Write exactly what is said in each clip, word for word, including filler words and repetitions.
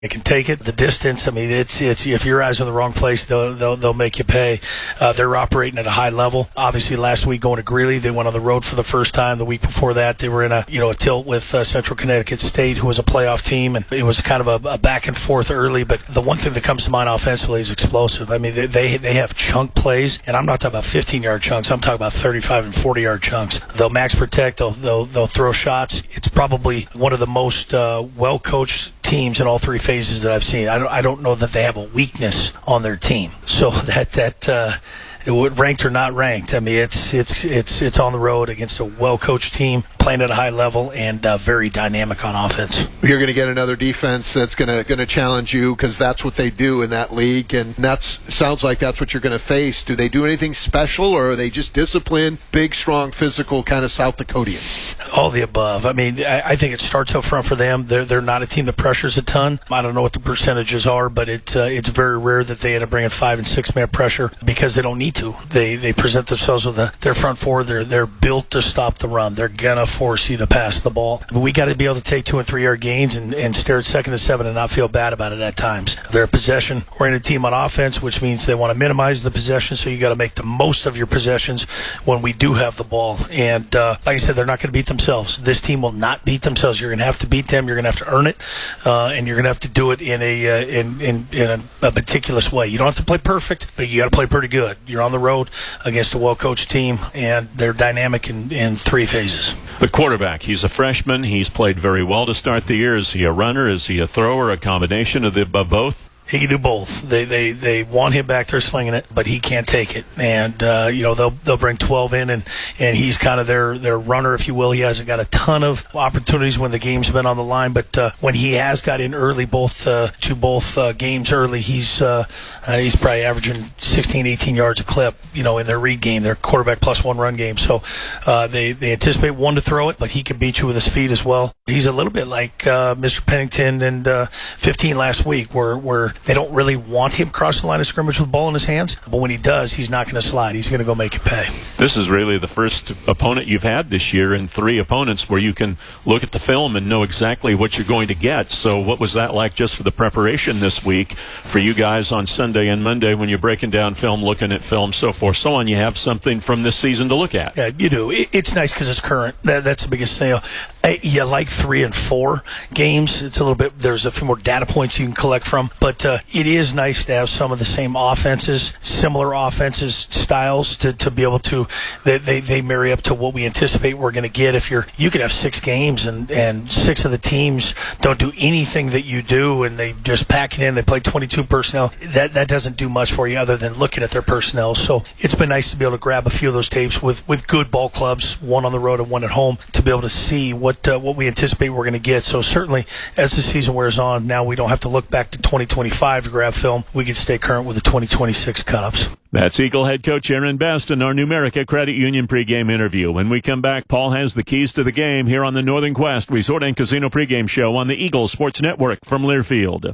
They can take it the distance. I mean, it's it's if your eyes are in the wrong place, they'll they'll, they'll make you pay. Uh, they're operating at a high level. Obviously, last week going to Greeley, they went on the road for the first time. The week before that, they were in a you know a tilt with uh, Central Connecticut State, who was a playoff team, and it was kind of a, a back and forth early. But the one thing that comes to mind offensively is explosive. I mean, they they, they have chunk plays, and I'm not talking about fifteen yard chunks. I'm talking about thirty-five and forty yard chunks. They'll max protect. They'll they'll, they'll throw shots. It's probably one of the most uh, well coached teams in all three phases that I've seen. I don't, I don't know that they have a weakness on their team. So that that uh, ranked or not ranked, I mean, it's it's it's it's on the road against a well-coached team, playing at a high level, and uh, very dynamic on offense. You're going to get another defense that's going to going to challenge you, because that's what they do in that league, and that's sounds like that's what you're going to face. Do they do anything special, or are they just disciplined, big, strong, physical kind of South Dakotians? All the above. I mean, I, I think it starts up front for them. They're they're not a team that pressures a ton. I don't know what the percentages are, but it's uh, it's very rare that they end up bringing five and six man pressure, because they don't need to. They they present themselves with a, their front four. They're they're built to stop the run. They're gonna force you to pass the ball. But we got to be able to take two and three yard gains and, and stare at second and seven and not feel bad about it at times. They're a possession oriented team on offense, which means they want to minimize the possession. So you got to make the most of your possessions when we do have the ball. And uh, like I said, they're not going to beat themselves. This team will not beat themselves. You're going to have to beat them. You're going to have to earn it, uh, and you're going to have to do it in a uh, in in, in a, a meticulous way. You don't have to play perfect, but you got to play pretty good. You're on the road against a well-coached team, and they're dynamic in, in three phases. The quarterback, he's a freshman. He's played very well to start the year. Is he a runner? Is he a thrower? A combination of the of both? He can do both. They they they want him back there slinging it, but he can't take it. And uh, you know they'll they'll bring twelve in, and, and he's kind of their their runner, if you will. He hasn't got a ton of opportunities when the game's been on the line, but uh, when he has got in early, both uh, to both uh, games early, he's uh, uh, he's probably averaging sixteen, eighteen yards a clip. You know, in their read game, their quarterback plus one run game. So uh, they they anticipate one to throw it, but he can beat you with his feet as well. He's a little bit like uh, Mister Pennington and uh, fifteen last week, where where they don't really want him crossing the line of scrimmage with the ball in his hands, but when he does, he's not going to slide. He's going to go make it pay. This is really the first opponent you've had this year, and three opponents where you can look at the film and know exactly what you're going to get. So what was that like just for the preparation this week for you guys on Sunday and Monday when you're breaking down film, looking at film, so forth, so on? You have something from this season to look at. Yeah, you do. It, it's nice because it's current. That, that's the biggest thing. I, you like three and four games. It's a little bit, there's a few more data points you can collect from, but uh, it is nice to have some of the same offenses, similar offenses, styles to, to be able to, they, they, they marry up to what we anticipate we're going to get. If you're, you could have six games and, and six of the teams don't do anything that you do, and they just pack it in, they play twenty-two personnel. That, that doesn't do much for you other than looking at their personnel. So it's been nice to be able to grab a few of those tapes with, with good ball clubs, one on the road and one at home, to be able to see what, uh, what we anticipate we're going to get. So certainly as the season wears on, now we don't have to look back to twenty twenty-five to grab film. We can stay current with the twenty twenty-six cut-ups. That's Eagle head coach Aaron Best in our Numerica Credit Union pregame interview. When we come back, Paul has the keys to the game here on the Northern Quest Resort and Casino pregame show on the Eagle Sports Network from Learfield.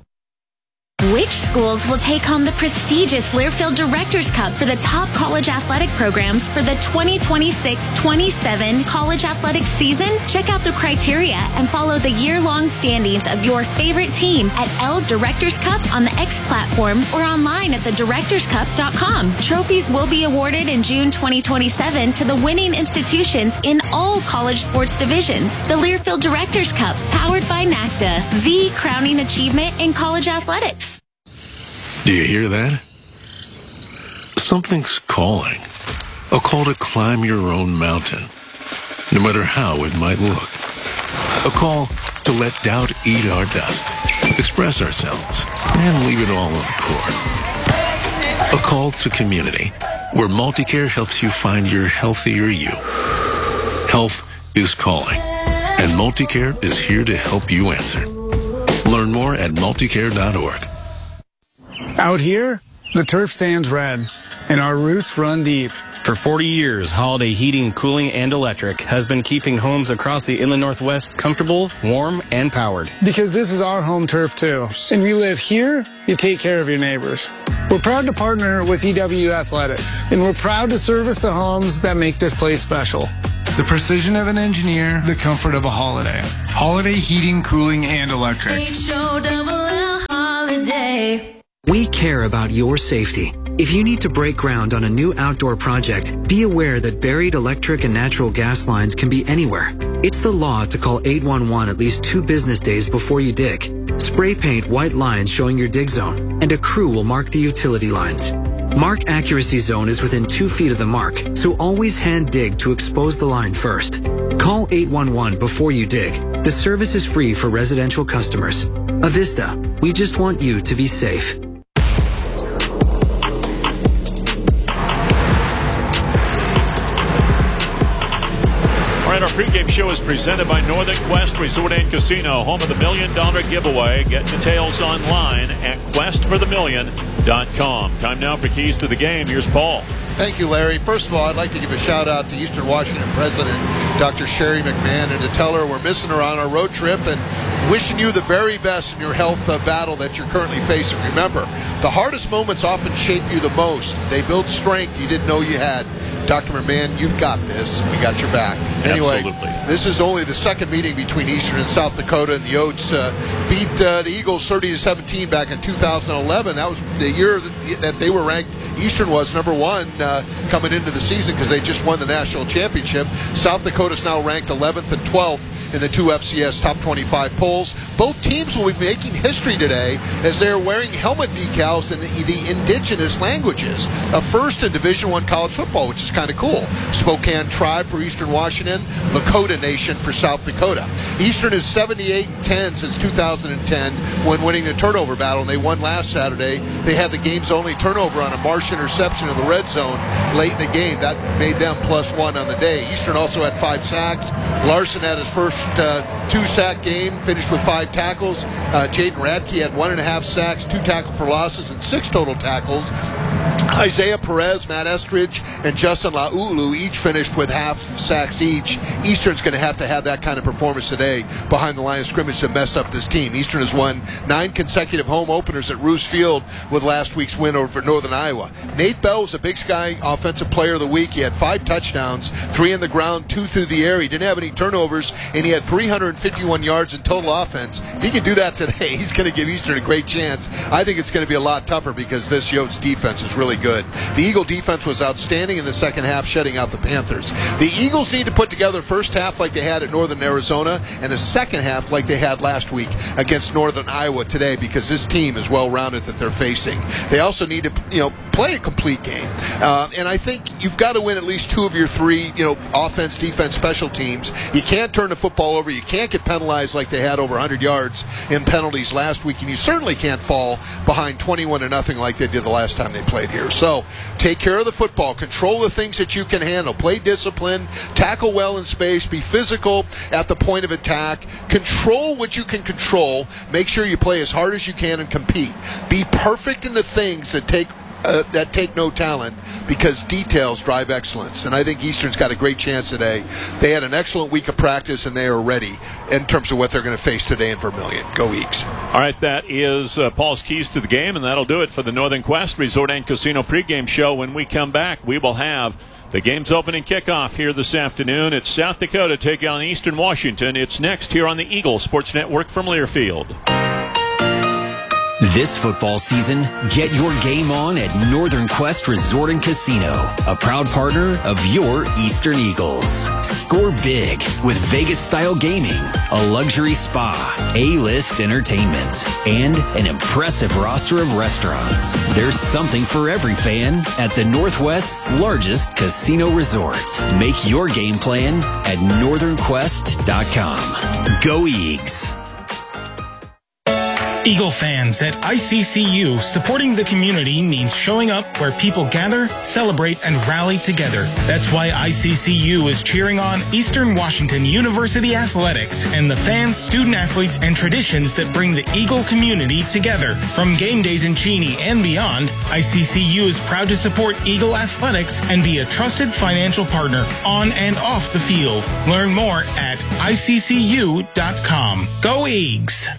Which schools will take home the prestigious Learfield Directors Cup for the top college athletic programs for the twenty twenty-six twenty-seven college athletics season? Check out the criteria and follow the year-long standings of your favorite team at L Directors Cup on the X platform or online at the directors cup dot com. Trophies will be awarded in June twenty twenty-seven to the winning institutions in all college sports divisions. The Learfield Directors Cup, powered by NACDA, the crowning achievement in college athletics. Do you hear that? Something's calling. A call to climb your own mountain, no matter how it might look. A call to let doubt eat our dust, express ourselves, and leave it all on the court. A call to community, where Multicare helps you find your healthier you. Health is calling, and Multicare is here to help you answer. Learn more at multicare dot org. Out here, the turf stands red, and our roots run deep. For forty years, Holiday Heating, Cooling, and Electric has been keeping homes across the Inland Northwest comfortable, warm, and powered. Because this is our home turf, too. And we live here, you take care of your neighbors. We're proud to partner with E W Athletics, and we're proud to service the homes that make this place special. The precision of an engineer, the comfort of a Holiday. Holiday Heating, Cooling, and Electric. H O double L care about your safety. If you need to break ground on a new outdoor project, be aware that buried electric and natural gas lines can be anywhere. It's the law to call eight one one at least two business days before you dig. Spray paint white lines showing your dig zone, and a crew will mark the utility lines. Mark accuracy zone is within two feet of the mark, so always hand dig to expose the line first. Call eight one one before you dig. The service is free for residential customers. Avista, we just want you to be safe. Our pregame show is presented by Northern Quest Resort and Casino, home of the Million Dollar Giveaway. Get details online at quest for the million dot com. Time now for Keys to the Game. Here's Paul. Thank you, Larry. First of all, I'd like to give a shout-out to Eastern Washington President Doctor Sherry McMahon, and to tell her we're missing her on our road trip and wishing you the very best in your health uh, battle that you're currently facing. Remember, the hardest moments often shape you the most. They build strength you didn't know you had. Doctor McMahon, you've got this. We got your back. Anyway, Absolutely. This is only the second meeting between Eastern and South Dakota, and the Oats uh, beat uh, the Eagles thirty to seventeen back in two thousand eleven. That was the year that, that they were ranked. Eastern was number one uh, coming into the season because they just won the national championship. South Dakota's now ranked eleventh and twelfth in the two F C S top twenty-five polls. Both teams will be making history today as they're wearing helmet decals in the, the indigenous languages. A first in Division One college football, which is kind of cool. Spokane Tribe for Eastern Washington, Lakota Nation for South Dakota. Eastern is seventy-eight and ten since two thousand ten when winning the turnover battle, and they won last Saturday. They had the game's only turnover on a Marsh interception in the red zone late in the game. That made them plus one on the day. Eastern also had five sacks. Larson had his first uh, two-sack game, finished with five tackles. Uh, Jaden Radke had one and a half sacks, two tackle for losses, and six total tackles. Isaiah Perez, Matt Estridge, and Justin Laulu each finished with half sacks each. Eastern's going to have to have that kind of performance today behind the line of scrimmage to mess up this team. Eastern has won nine consecutive home openers at Roos Field with last week's win over Northern Iowa. Nate Bell was a Big Sky Offensive Player of the Week. He had five touchdowns, three on the ground, two through the air. He didn't have any turnovers, and he had three hundred fifty-one yards in total offense. If he can do that today, he's going to give Eastern a great chance. I think it's going to be a lot tougher because this Yotes defense is really good. The Eagle defense was outstanding in the second half, shutting out the Panthers. The Eagles need to put together first half like they had at Northern Arizona and a second half like they had last week against Northern Iowa today, because this team is well-rounded that they're facing. They also need to, you know, play a complete game. Uh, and I think you've got to win at least two of your three, you know, offense, defense, special teams. You can't turn the football over. You can't get penalized like they had over one hundred yards in penalties last week. And you certainly can't fall behind twenty-one to nothing like they did the last time they played here. So take care of the football. Control the things that you can handle. Play discipline. Tackle well in space. Be physical at the point of attack. Control what you can control. Make sure you play as hard as you can and compete. Be perfect in the things that take Uh, that take no talent, because details drive excellence. And I think Eastern's got a great chance today. They had an excellent week of practice, and they are ready in terms of what they're going to face today in Vermilion. Go Eagles. All right, that is uh, Paul's Keys to the Game, and that'll do it for the Northern Quest Resort and Casino pregame show. When we come back, we will have the game's opening kickoff here this afternoon. It's South Dakota taking on Eastern Washington. It's next here on the Eagle Sports Network from Learfield. This football season, get your game on at Northern Quest Resort and Casino, a proud partner of your Eastern Eagles. Score big with Vegas-style gaming, a luxury spa, A-list entertainment, and an impressive roster of restaurants. There's something for every fan at the Northwest's largest casino resort. Make your game plan at northern quest dot com. Go Eags! Eagle fans, at I C C U, supporting the community means showing up where people gather, celebrate, and rally together. That's why I C C U is cheering on Eastern Washington University athletics and the fans, student athletes, and traditions that bring the Eagle community together. From game days in Cheney and beyond, I C C U is proud to support Eagle athletics and be a trusted financial partner on and off the field. Learn more at I C C U dot com. Go Eags!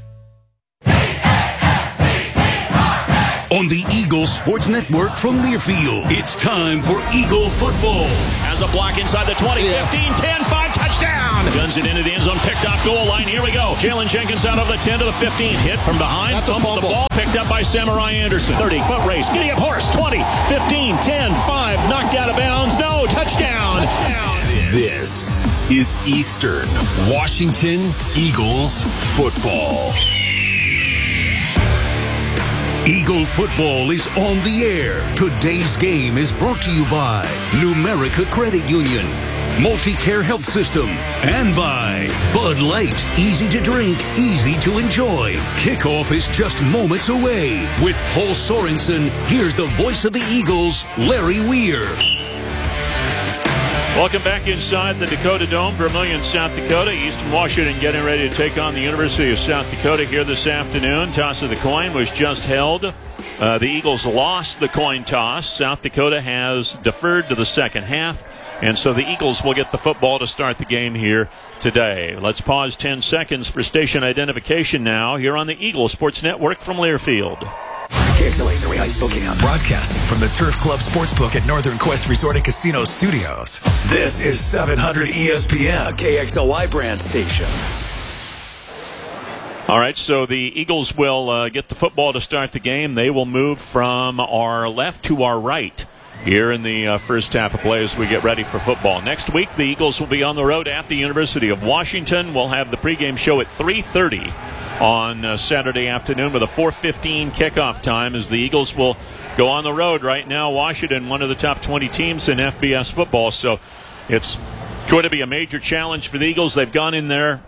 On the Eagle Sports Network from Learfield, it's time for Eagle football. Has a block inside the twenty, fifteen, ten, five, touchdown. Guns it into the end zone, picked off goal line. Here we go. Jalen Jenkins out of the ten to the fifteen. Hit from behind. That's a Fumbled the fumble. ball. Picked up by Samurai Anderson. thirty, foot race. Getting up horse. twenty, fifteen, ten, five. Knocked out of bounds. No, touchdown. Touchdown. This is Eastern Washington Eagles football. Eagle football is on the air. Today's game is brought to you by Numerica Credit Union, Multicare Health System, and by Bud Light. Easy to drink, easy to enjoy. Kickoff is just moments away. With Paul Sorensen, here's the voice of the Eagles, Larry Weir. Welcome back inside the Dakota Dome, Vermillion, South Dakota. Eastern Washington getting ready to take on the University of South Dakota here this afternoon. Toss of the coin was just held. Uh, the Eagles lost the coin toss. South Dakota has deferred to the second half, and so the Eagles will get the football to start the game here today. Let's pause ten seconds for station identification now here on the Eagle Sports Network from Learfield. K X L A's Erie Heights, Spokane. Broadcasting from the Turf Club Sportsbook at Northern Quest Resort and Casino Studios. This is seven hundred E S P N, a K X L Y brand station. All right, so the Eagles will uh, get the football to start the game. They will move from our left to our right here in the uh, first half of play as we get ready for football. Next week, the Eagles will be on the road at the University of Washington. We'll have the pregame show at three thirty on uh, Saturday afternoon with a four fifteen kickoff time as the Eagles will go on the road. Right now, Washington, one of the top twenty teams in F B S football, so it's going to be a major challenge for the Eagles. They've gone in there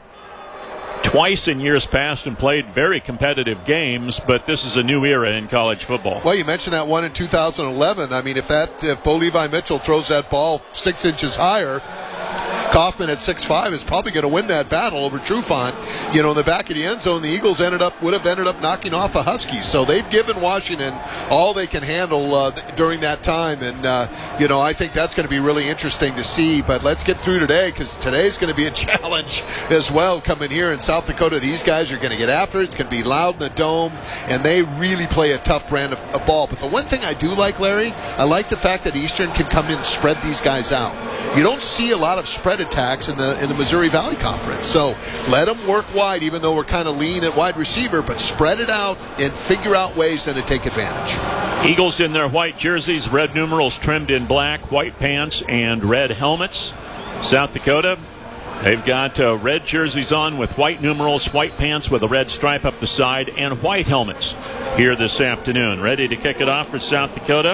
twice in years past and played very competitive games, but this is a new era in college football. Well, you mentioned that one in two thousand eleven. I mean, if that if Bo Levi Mitchell throws that ball six inches higher, Kaufman at six five is probably going to win that battle over Trufant. You know, in the back of the end zone, the Eagles ended up would have ended up knocking off the Huskies. So they've given Washington all they can handle uh, during that time. And, uh, you know, I think that's going to be really interesting to see. But let's get through today, because today's going to be a challenge as well coming here in South Dakota. These guys are going to get after it. It's going to be loud in the dome, and they really play a tough brand of, of ball. But the one thing I do like, Larry, I like the fact that Eastern can come in and spread these guys out. You don't see a lot of spread attacks in the in the Missouri Valley Conference. So let them work wide, even though we're kind of lean at wide receiver, but spread it out and figure out ways then to take advantage. Eagles in their white jerseys, red numerals trimmed in black, white pants, and red helmets. South Dakota, they've got uh, red jerseys on with white numerals, white pants with a red stripe up the side, and white helmets here this afternoon. Ready to kick it off for South Dakota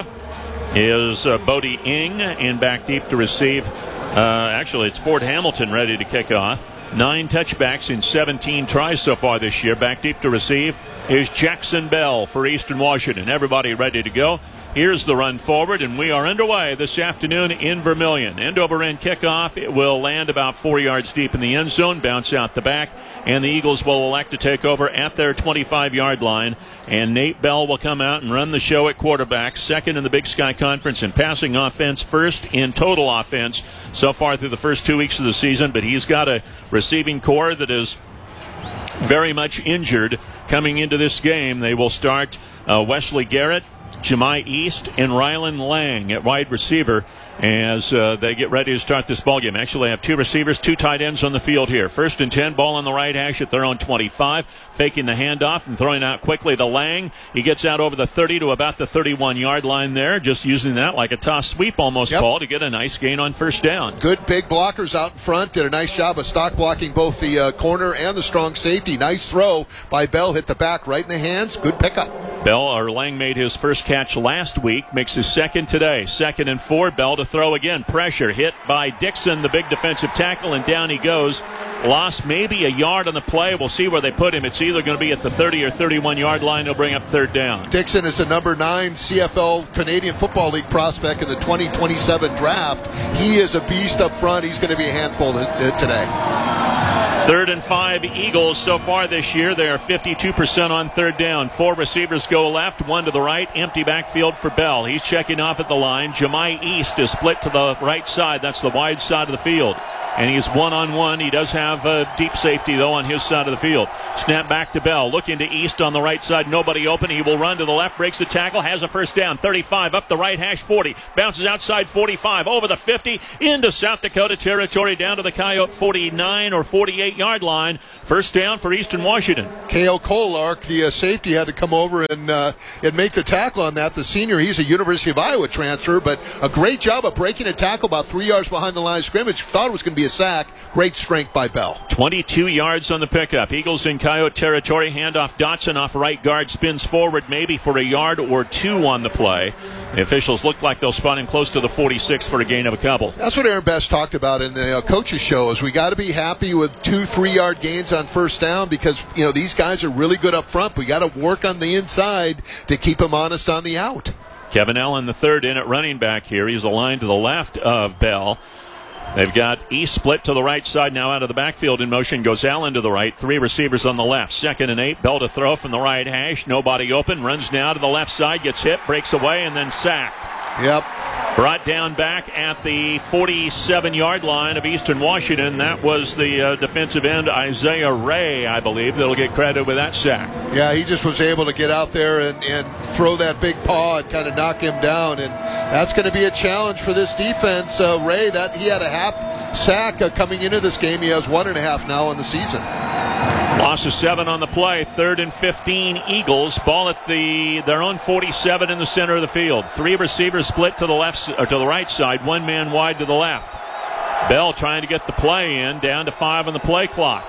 is uh, Bodie Ing, and back deep to receive. Uh, actually, it's Ford Hamilton ready to kick off. Nine touchbacks in seventeen tries so far this year. Back deep to receive is Jackson Bell for Eastern Washington. Everybody ready to go. Here's the run forward, and we are underway this afternoon in Vermillion. End-over-end kickoff. It will land about four yards deep in the end zone, bounce out the back, and the Eagles will elect to take over at their twenty-five-yard line. And Nate Bell will come out and run the show at quarterback, second in the Big Sky Conference in passing offense, first in total offense so far through the first two weeks of the season. But he's got a receiving core that is very much injured coming into this game. They will start uh, Wesley Garrett, Jemai East, and Rylan Lang at wide receiver as uh, they get ready to start this ballgame. Actually, they have two receivers, two tight ends on the field here. First and ten, ball on the right hash at their own twenty-five, faking the handoff and throwing out quickly to Lang. He gets out over the thirty to about the thirty-one-yard line there, just using that like a toss sweep almost, yep. Paul, to get a nice gain on first down. Good big blockers out in front. Did a nice job of stock blocking both the uh, corner and the strong safety. Nice throw by Bell. Hit the back right in the hands. Good pickup. Bell, or Lang, made his first catch last week, makes his second today. Second and four, Bell to throw again. Pressure hit by Dixon, the big defensive tackle, and down he goes. Lost maybe a yard on the play. We'll see where they put him. It's either going to be at the thirty or thirty-one-yard line. They'll bring up third down. Dixon is the number nine C F L Canadian Football League prospect in the twenty twenty-seven draft. He is a beast up front. He's going to be a handful today. Third and five, Eagles so far this year. They are fifty-two percent on third down. Four receivers go left, one to the right. Empty backfield for Bell. He's checking off at the line. Jemai East is split to the right side. That's the wide side of the field. and he's one-on-one. He does have a deep safety, though, on his side of the field. Snap back to Bell. Looking to East on the right side. Nobody open. He will run to the left, breaks the tackle, has a first down. thirty-five, up the right hash, forty. Bounces outside forty-five, over the fifty, into South Dakota territory, down to the Coyote forty-nine or forty-eight-yard line. First down for Eastern Washington. Cale Kolark, the uh, safety, had to come over and uh, and make the tackle on that. The senior, he's a University of Iowa transfer, but a great job of breaking a tackle about three yards behind the line of scrimmage. Thought it was going to be a sack. Great strength by Bell. twenty-two yards on the pickup. Eagles in Coyote territory. Handoff Dotson off right guard. Spins forward maybe for a yard or two on the play. The officials look like they'll spot him close to the forty-six for a gain of a couple. That's what Aaron Best talked about in the uh, coaches show, is we got to be happy with two, three-yard gains on first down because, you know, these guys are really good up front. We got to work on the inside to keep them honest on the out. Kevin Allen, the third in at running back here. He's aligned to the left of Bell. They've got East split to the right side now out of the backfield in motion. Goes Allen to the right. Three receivers on the left. Second and eight. Bell to throw from the right hash. Nobody open. Runs now to the left side. Gets hit. Breaks away and then sacked. Yep. Brought down back at the forty-seven-yard line of Eastern Washington. That was the uh, defensive end, Isaiah Ray, I believe, that'll get credit with that sack. Yeah, he just was able to get out there and, and throw that big paw and kind of knock him down. And that's going to be a challenge for this defense. Uh, Ray, that he had a half sack uh, coming into this game. He has one and a half now on the season. Loss of seven on the play. Third and fifteen, Eagles. Ball at the their own forty-seven in the center of the field. Three receivers split to the left or to the right side. One man wide to the left. Bell trying to get the play in. Down to five on the play clock.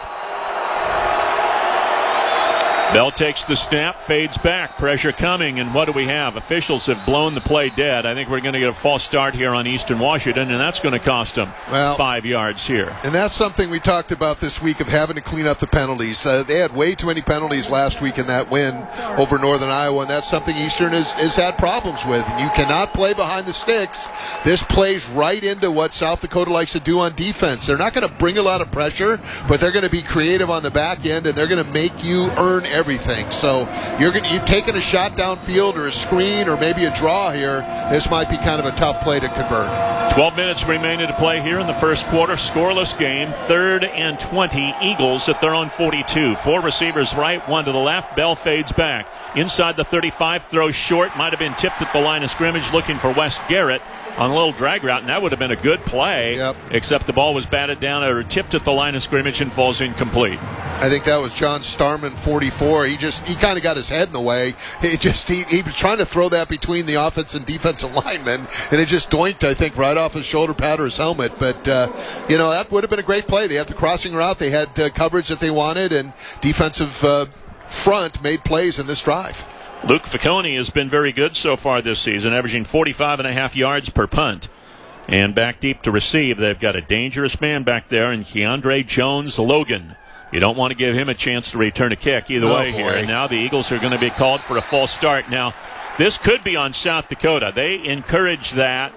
Bell takes the snap, fades back, pressure coming, and what do we have? Officials have blown the play dead. I think we're going to get a false start here on Eastern Washington, and that's going to cost them well, five yards here. And that's something we talked about this week of having to clean up the penalties. Uh, they had way too many penalties last week in that win over Northern Iowa, and that's something Eastern has, has had problems with. And you cannot play behind the sticks. This plays right into what South Dakota likes to do on defense. They're not going to bring a lot of pressure, but they're going to be creative on the back end, and they're going to make you earn everything. So you're going you're taking a shot downfield or a screen or maybe a draw here. This might be kind of a tough play to convert. twelve minutes remaining to play here in the first quarter. Scoreless game. Third and twenty. Eagles at their own forty-two. Four receivers right, one to the left. Bell fades back. Inside the thirty-five, throws short. Might have been tipped at the line of scrimmage looking for Wes Garrett on a little drag route, and that would have been a good play, yep. except the ball was batted down or tipped at the line of scrimmage and falls incomplete. I think that was John Starman, forty-four. He just he kind of got his head in the way. He just he, he was trying to throw that between the offense and defensive linemen, and it just doinked, I think, right off his shoulder pad or his helmet. But uh, you know, that would have been a great play. They had the crossing route, they had uh, coverage that they wanted, and defensive uh, front made plays in this drive. Luke Facconi has been very good so far this season, averaging forty-five and a half yards per punt. And back deep to receive, they've got a dangerous man back there in Keandre Jones-Logan. You don't want to give him a chance to return a kick either oh, way boy. here. And now the Eagles are going to be called for a false start. Now, this could be on South Dakota. They encourage that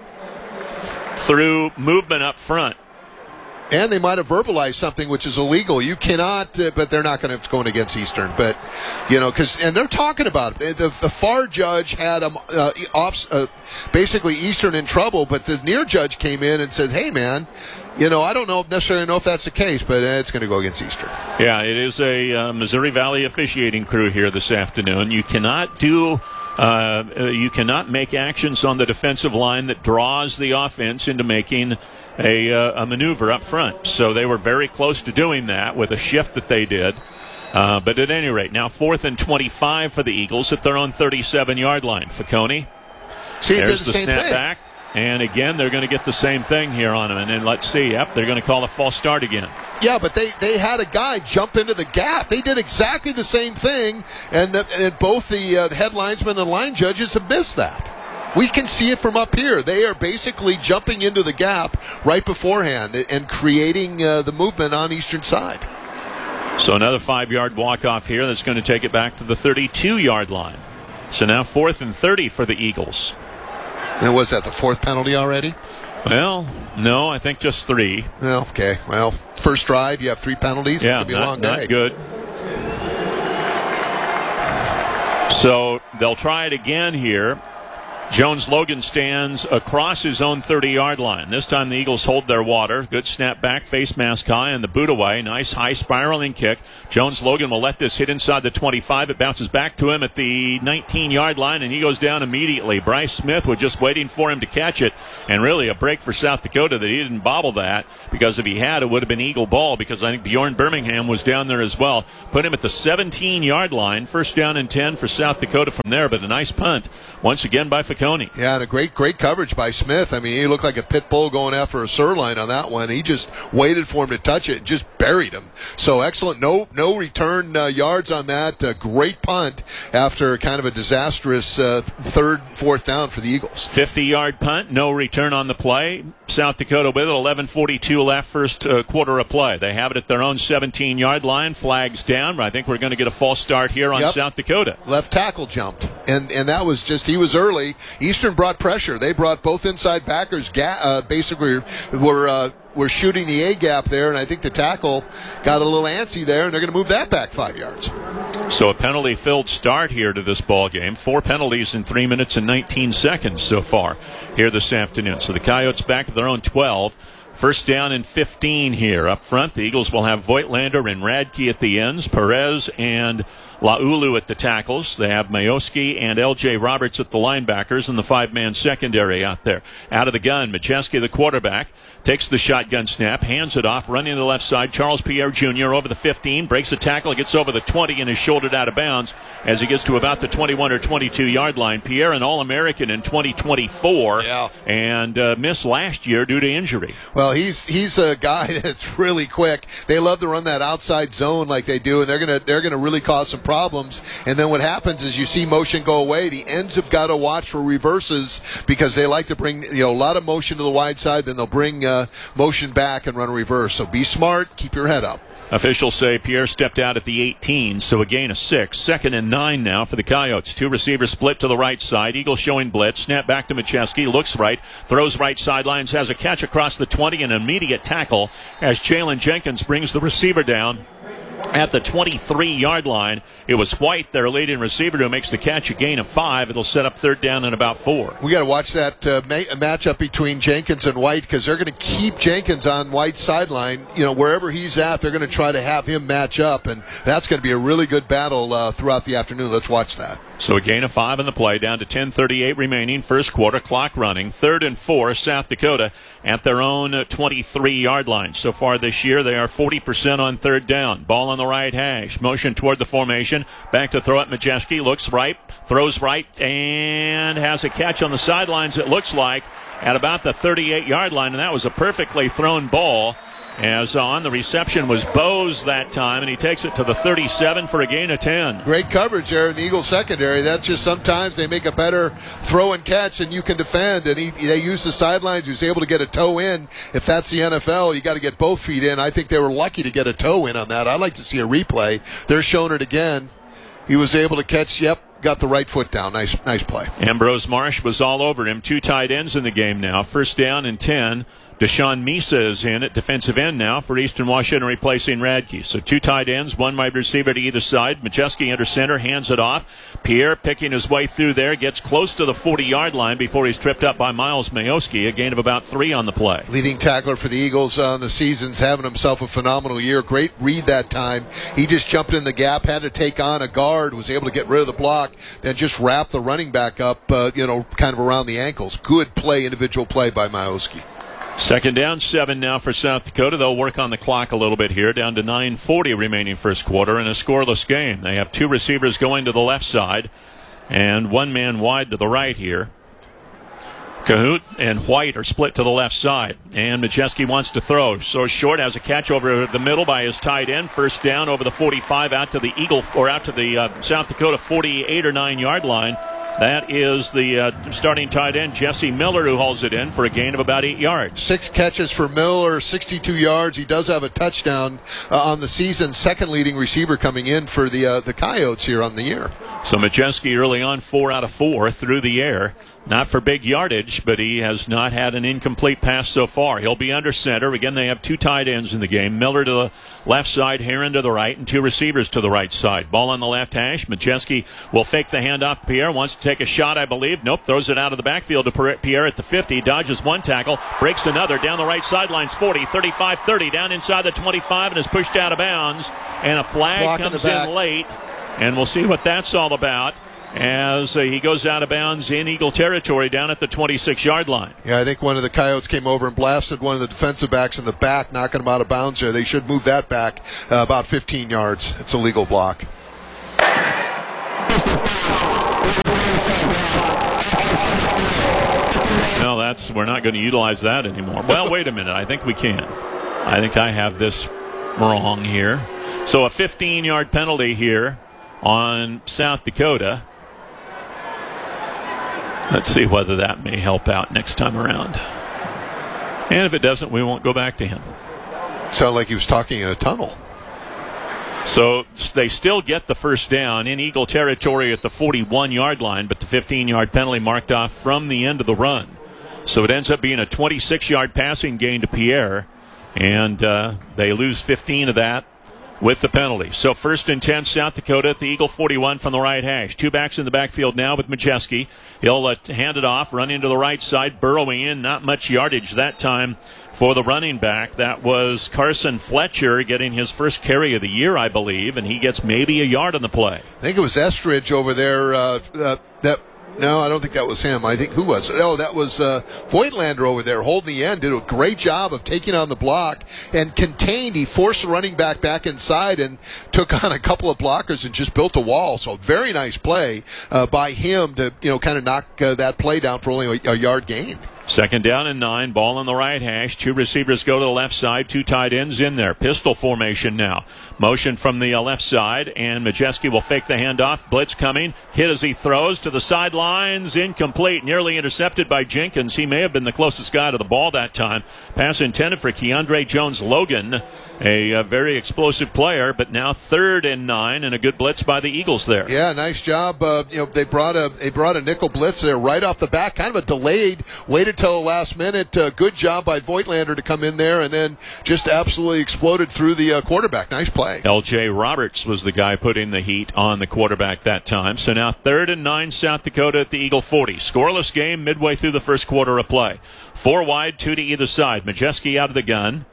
through movement up front. And they might have verbalized something which is illegal. You cannot, uh, but they're not going to, it's going against Eastern. But, you know, because, and they're talking about it. The, the far judge had them uh, off, uh, basically Eastern in trouble, but the near judge came in and said, hey, man, you know, I don't know necessarily know if that's the case, but uh, it's going to go against Eastern. Yeah, it is a uh, Missouri Valley officiating crew here this afternoon. You cannot do. Uh, you cannot make actions on the defensive line that draws the offense into making a, uh, a maneuver up front. So they were very close to doing that with a shift that they did. Uh, but at any rate, now fourth and twenty-five for the Eagles at their own thirty-seven-yard line. Facconi. See, there's the, the same snap thing. back. And again, they're going to get the same thing here on him. And then let's see. Yep, they're going to call a false start again. Yeah, but they, they had a guy jump into the gap. They did exactly the same thing, and, the, and both the uh, head linesmen and line judges have missed that. We can see it from up here. They are basically jumping into the gap right beforehand and creating uh, the movement on Eastern side. So another five-yard walk-off here that's going to take it back to the thirty-two-yard line. So now fourth and thirty for the Eagles. And was that the fourth penalty already? Well, no, I think just three. Well, okay. Well, first drive, you have three penalties. Yeah, it's going to be not, a long day. Not good. So they'll try it again here. Jones-Logan stands across his own thirty-yard line. This time the Eagles hold their water. Good snap back, face mask high, and the boot away. Nice high spiraling kick. Jones-Logan will let this hit inside the twenty-five. It bounces back to him at the nineteen-yard line, and he goes down immediately. Bryce Smith was just waiting for him to catch it, and really a break for South Dakota that he didn't bobble that, because if he had, it would have been Eagle ball, because I think Bjorn Birmingham was down there as well. Put him at the seventeen-yard line. First down and ten for South Dakota from there, but a nice punt once again by Ficone. Yeah, and a great, great coverage by Smith. I mean, he looked like a pit bull going after a sirloin on that one. He just waited for him to touch it and just buried him. So excellent. No, no return uh, yards on that. Uh, great punt after kind of a disastrous uh, third, fourth down for the Eagles. fifty-yard punt, no return on the play. South Dakota with it. eleven forty-two left, first uh, quarter of play. They have it at their own seventeen-yard line. Flags down. I think we're going to get a false start here on yep. South Dakota. Left tackle jumped, and and that was just, he was early. Eastern brought pressure. They brought both inside backers ga- uh, basically were uh, were shooting the A gap there, and I think the tackle got a little antsy there, and they're going to move that back five yards. So a penalty-filled start here to this ball game. Four penalties in three minutes and nineteen seconds so far here this afternoon. So the Coyotes back at their own twelve. First down and fifteen here. Up front, the Eagles will have Voigtlander and Radke at the ends, Perez and Laulu at the tackles. They have Majewski and L J Roberts at the linebackers and the five-man secondary out there. Out of the gun, Majewski, the quarterback, takes the shotgun snap, hands it off, running to the left side. Charles Pierre Junior over the fifteen, breaks a tackle, gets over the twenty, and is shouldered out of bounds as he gets to about the twenty-one or twenty-two-yard line. Pierre, an All-American in twenty twenty-four, yeah. and uh, missed last year due to injury. Well, he's he's a guy that's really quick. They love to run that outside zone like they do, and they're gonna they're gonna really cause some problems. And then what happens is you see motion go away. The ends have got to watch for reverses because they like to bring you know a lot of motion to the wide side. Then they'll bring uh, motion back and run a reverse. So be smart, keep your head up. Officials say Pierre stepped out at the eighteen, so a gain of six. Second and nine now for the Coyotes. Two receivers split to the right side. Eagle showing blitz. Snap back to Majewski. Looks right. Throws right sidelines. Has a catch across the twenty. An immediate tackle as Jalen Jenkins brings the receiver down at the twenty-three-yard line. It was White, their leading receiver, who makes the catch, a gain of five. It'll set up third down and about four. We got to watch that uh, ma- matchup between Jenkins and White because they're going to keep Jenkins on White's sideline. You know, wherever he's at, they're going to try to have him match up, and that's going to be a really good battle uh, throughout the afternoon. Let's watch that. So a gain of five in the play, down to ten thirty-eight remaining, first quarter, clock running. Third and four, South Dakota at their own twenty-three-yard line. So far this year, they are forty percent on third down. Ball on the right hash. Motion toward the formation. Back to throw at Majewski. Looks right, throws right, and has a catch on the sidelines, it looks like, at about the thirty-eight-yard line. And that was a perfectly thrown ball. As on the reception was Bose that time, and he takes it to the thirty-seven for a gain of ten. Great coverage there in the Eagles secondary. That's just sometimes they make a better throw and catch than you can defend, and he, they use the sidelines. He was able to get a toe in. If that's the N F L, you got to get both feet in. I think they were lucky to get a toe in on that. I'd like to see a replay. They're showing it again. He was able to catch, yep, got the right foot down. Nice nice play. Ambrose Marsh was all over him. Two tight ends in the game now. First down and ten. Deshaun Misa is in at defensive end now for Eastern Washington, replacing Radke. So two tight ends, one wide receiver to either side. Majewski under center, hands it off. Pierre picking his way through there, gets close to the forty-yard line before he's tripped up by Miles Majewski. A gain of about three on the play. Leading tackler for the Eagles on the season's having himself a phenomenal year. Great read that time. He just jumped in the gap, had to take on a guard, was able to get rid of the block, then just wrap the running back up, uh, you know, kind of around the ankles. Good play, individual play by Majewski. Second down, seven now for South Dakota. They'll work on the clock a little bit here, down to nine forty remaining first quarter in a scoreless game. They have two receivers going to the left side and one man wide to the right here. Cahoot and White are split to the left side, and Majewski wants to throw. So short, has a catch over the middle by his tight end. First down over the forty-five, out to the Eagle, or out to the uh, South Dakota forty-eight or nine yard line. That is the uh, starting tight end, Jesse Miller, who holds it in for a gain of about eight yards. Six catches for Miller, sixty-two yards. He does have a touchdown uh, on the season. Second leading receiver coming in for the uh, the Coyotes here on the year. So Majewski early on, four out of four through the air. Not for big yardage, but he has not had an incomplete pass so far. He'll be under center. Again, they have two tight ends in the game. Miller to the left side, Heron to the right, and two receivers to the right side. Ball on the left hash. Majewski will fake the handoff. Pierre wants to take a shot, I believe. Nope, throws it out of the backfield to Pierre at the fifty. Dodges one tackle, breaks another down the right sidelines. forty, thirty-five, thirty, down inside the twenty-five, and is pushed out of bounds. And a flag Block comes in, the back. in late. And we'll see what that's all about as uh, he goes out of bounds in Eagle territory down at the twenty-six-yard line. Yeah, I think one of the Coyotes came over and blasted one of the defensive backs in the back, knocking him out of bounds there. They should move that back uh, about fifteen yards. It's a legal block. No, that's we're not going to utilize that anymore. Well, wait a minute. I think we can. I think I have this wrong here. So a fifteen-yard penalty here on South Dakota. Let's see whether that may help out next time around. And if it doesn't, we won't go back to him. Sounded like he was talking in a tunnel. So they still get the first down in Eagle territory at the forty-one-yard line, but the fifteen-yard penalty marked off from the end of the run. So it ends up being a twenty-six-yard passing gain to Pierre, and uh, they lose fifteen of that with the penalty. So first and ten, South Dakota at the Eagle forty-one from the right hash. Two backs in the backfield now with Majewski. He'll uh, hand it off, run into the right side, burrowing in. Not much yardage that time for the running back. That was Carson Fletcher getting his first carry of the year, I believe, and he gets maybe a yard on the play. I think it was Estridge over there uh, uh, that No, I don't think that was him. I think who was? Oh, that was uh, Voigtlander over there holding the end. Did a great job of taking on the block and contained. He forced the running back back inside and took on a couple of blockers and just built a wall. So very nice play uh, by him to you know kind of knock uh, that play down for only a, a yard gain. Second down and nine. Ball on the right hash. Two receivers go to the left side. Two tight ends in there. Pistol formation now. Motion from the uh, left side, and Majewski will fake the handoff. Blitz coming. Hit as he throws to the sidelines. Incomplete. Nearly intercepted by Jenkins. He may have been the closest guy to the ball that time. Pass intended for Keandre Jones-Logan, a, a very explosive player, but now third and nine, and a good blitz by the Eagles there. Yeah, nice job. Uh, you know, they brought a they brought a nickel blitz there right off the bat. Kind of a delayed. Waited till the last minute. Uh, good job by Voigtlander to come in there and then just absolutely exploded through the uh, quarterback. Nice play. L J Roberts was the guy putting the heat on the quarterback that time. So now third and nine, South Dakota at the Eagle forty. Scoreless game midway through the first quarter of play. Four wide, two to either side. Majewski out of the gun.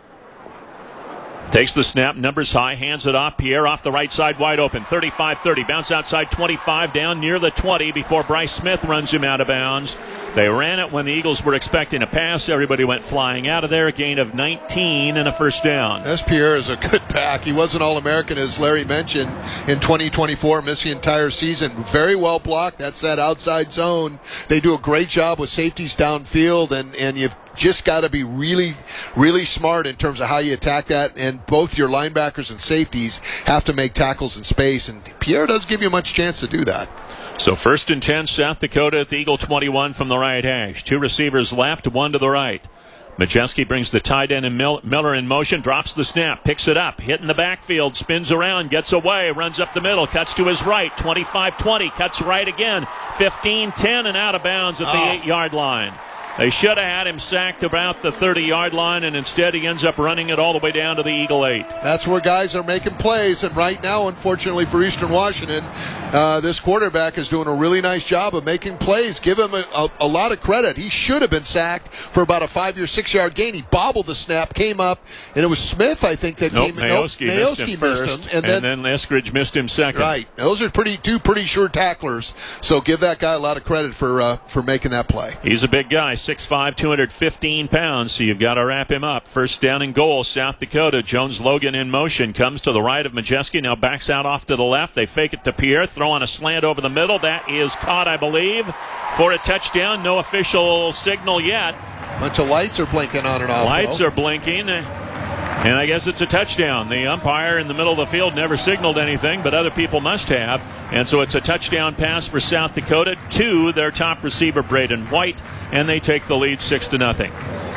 Takes the snap, numbers high, hands it off. Pierre off the right side, wide open. thirty-five thirty, bounce outside twenty-five, down near the twenty before Bryce Smith runs him out of bounds. They ran it when the Eagles were expecting a pass. Everybody went flying out of there. A gain of nineteen and a first down. S. Pierre is a good back. He was an All-American, as Larry mentioned, in twenty twenty-four, missed the entire season. Very well blocked. That's that outside zone. They do a great job with safeties downfield, and, and you've just got to be really, really smart in terms of how you attack that, and both your linebackers and safeties have to make tackles in space, and Pierre doesn't give you much chance to do that. So first and ten, South Dakota at the Eagle twenty-one from the right hash. Two receivers left, one to the right. Majewski brings the tight end and Miller in motion, drops the snap, picks it up, hit in the backfield, spins around, gets away, runs up the middle, cuts to his right, twenty-five twenty, cuts right again, fifteen ten, and out of bounds at the oh. eight-yard line. They should have had him sacked about the thirty-yard line, and instead he ends up running it all the way down to the Eagle eight. That's where guys are making plays, and right now, unfortunately for Eastern Washington, uh, this quarterback is doing a really nice job of making plays. Give him a, a, a lot of credit. He should have been sacked for about a five or six-yard gain. He bobbled the snap, came up, and it was Smith, I think, that nope, came in. Mayoski Nope, missed him missed first, him, and, and then, then Eskridge missed him second. Right. Those are pretty two pretty sure tacklers, so give that guy a lot of credit for uh, for making that play. He's a big guy, six five, two hundred fifteen pounds, so you've got to wrap him up. First down and goal, South Dakota. Jones-Logan in motion, comes to the right of Majewski, now backs out off to the left. They fake it to Pierre, throw on a slant over the middle. That is caught, I believe, for a touchdown. No official signal yet. Bunch of lights are blinking on and off. Lights though. are blinking. And I guess it's a touchdown. The umpire in the middle of the field never signaled anything, but other people must have. And so it's a touchdown pass for South Dakota to their top receiver, Braden White, and they take the lead six to nothing.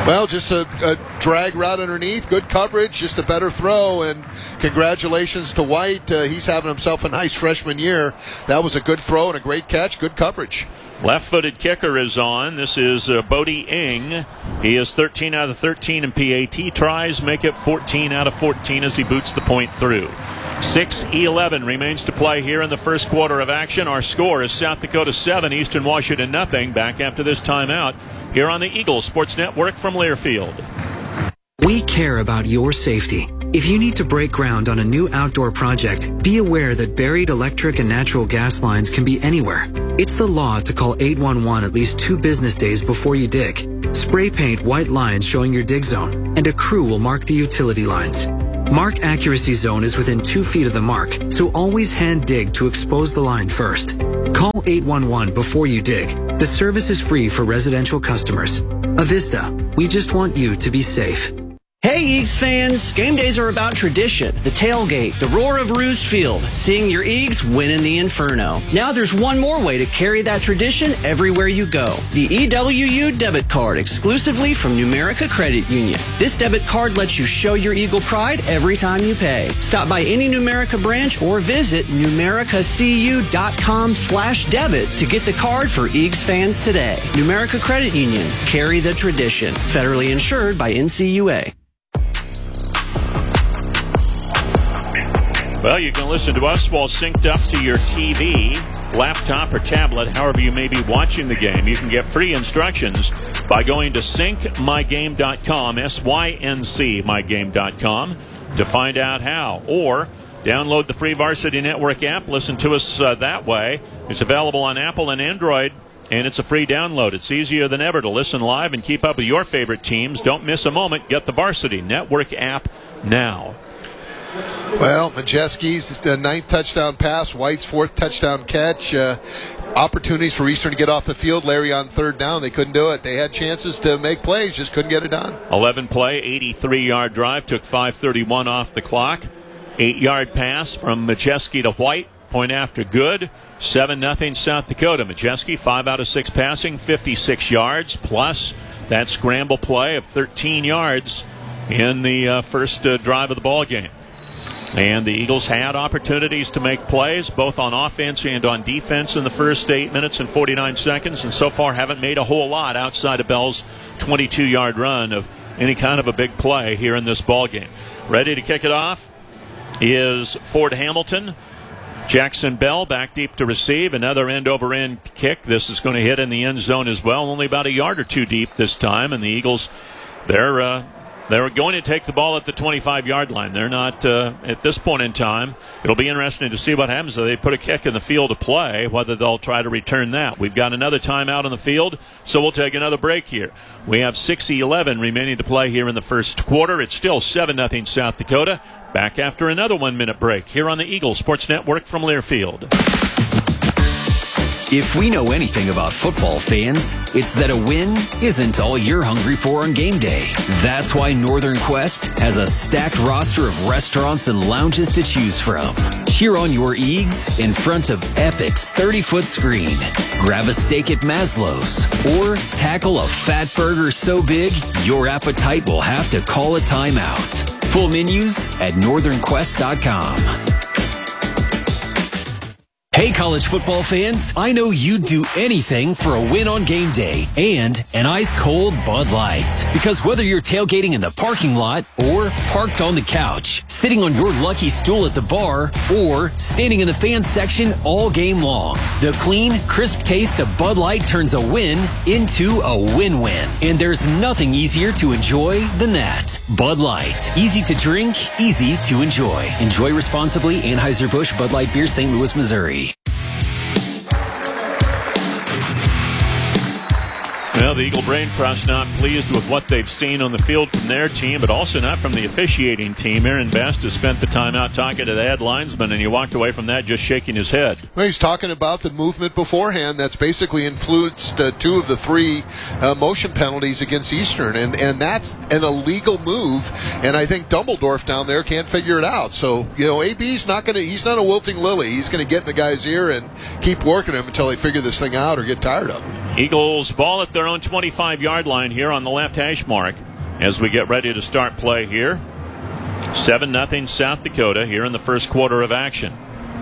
Well, just a, a drag route underneath, good coverage, just a better throw, and congratulations to White. Uh, he's having himself a nice freshman year. That was a good throw and a great catch, good coverage. Left-footed kicker is on. This is uh, Bodie Ing. He is thirteen out of thirteen in P A T tries, make it fourteen out of fourteen as he boots the point through. six eleven remains to play here in the first quarter of action. Our score is South Dakota seven, Eastern Washington nothing. Back after this timeout here on the Eagle Sports Network from Learfield. We care about your safety. If you need to break ground on a new outdoor project, be aware that buried electric and natural gas lines can be anywhere. It's the law to call eight one one at least two business days before you dig. Spray paint white lines showing your dig zone, and a crew will mark the utility lines. Mark accuracy zone is within two feet of the mark, so always hand dig to expose the line first. Call eight one one before you dig. The service is free for residential customers. Avista, we just want you to be safe. Hey, Eags fans! Game days are about tradition, the tailgate, the roar of Roos Field, seeing your Eags win in the Inferno. Now there's one more way to carry that tradition everywhere you go. The E W U debit card, exclusively from Numerica Credit Union. This debit card lets you show your Eagle pride every time you pay. Stop by any Numerica branch or visit numericacu.com slash debit to get the card for Eags fans today. Numerica Credit Union. Carry the tradition. Federally insured by N C U A. Well, you can listen to us while synced up to your T V, laptop, or tablet, however you may be watching the game. You can get free instructions by going to sync my game dot com, S Y N C my game dot com, to find out how. Or download the free Varsity Network app. Listen to us uh, that way. It's available on Apple and Android, and it's a free download. It's easier than ever to listen live and keep up with your favorite teams. Don't miss a moment. Get the Varsity Network app now. Well, Majeski's uh, ninth touchdown pass, White's fourth touchdown catch. Uh, opportunities for Eastern to get off the field. Larry on third down, they couldn't do it. They had chances to make plays, just couldn't get it done. eleven play, eighty-three yard drive, took five thirty-one off the clock. eight yard pass from Majeski to White, point after good. seven nothing South Dakota. Majeski, five out of six passing, fifty-six yards, plus that scramble play of thirteen yards in the uh, first uh, drive of the ball game. And the Eagles had opportunities to make plays, both on offense and on defense in the first eight minutes and forty-nine seconds, and so far haven't made a whole lot outside of Bell's twenty-two yard run of any kind of a big play here in this ball game. Ready to kick it off is Ford Hamilton. Jackson Bell back deep to receive. Another end-over-end kick. This is going to hit in the end zone as well, only about a yard or two deep this time, and the Eagles, they're... Uh, They're going to take the ball at the twenty-five yard line. They're not, uh, at this point in time, it'll be interesting to see what happens if they put a kick in the field to play, whether they'll try to return that. We've got another timeout on the field, so we'll take another break here. We have six eleven remaining to play here in the first quarter. It's still seven nothing South Dakota. Back after another one-minute break here on the Eagle Sports Network from Learfield. If we know anything about football fans, it's that a win isn't all you're hungry for on game day. That's why Northern Quest has a stacked roster of restaurants and lounges to choose from. Cheer on your Eags in front of Epic's thirty foot screen. Grab a steak at Maslow's, or tackle a fat burger so big your appetite will have to call a timeout. Full menus at northern quest dot com. Hey, college football fans, I know you'd do anything for a win on game day and an ice-cold Bud Light. Because whether you're tailgating in the parking lot or parked on the couch, sitting on your lucky stool at the bar, or standing in the fan section all game long, the clean, crisp taste of Bud Light turns a win into a win-win. And there's nothing easier to enjoy than that. Bud Light. Easy to drink, easy to enjoy. Enjoy responsibly. Anheuser-Busch Bud Light Beer, Saint Louis, Missouri. Well, the Eagle Brain Trust not pleased with what they've seen on the field from their team, but also not from the officiating team. Aaron Best has spent the time out talking to the head linesman, and he walked away from that just shaking his head. Well, he's talking about the movement beforehand that's basically influenced uh, two of the three uh, motion penalties against Eastern, and, and that's an illegal move, and I think Dumbledorf down there can't figure it out. So, you know, A B's not going to, he's not a wilting lily. He's going to get in the guy's ear and keep working him until they figure this thing out or get tired of him. Eagles ball at their own twenty-five-yard line here on the left hash mark as we get ready to start play here. seven nothing South Dakota here in the first quarter of action.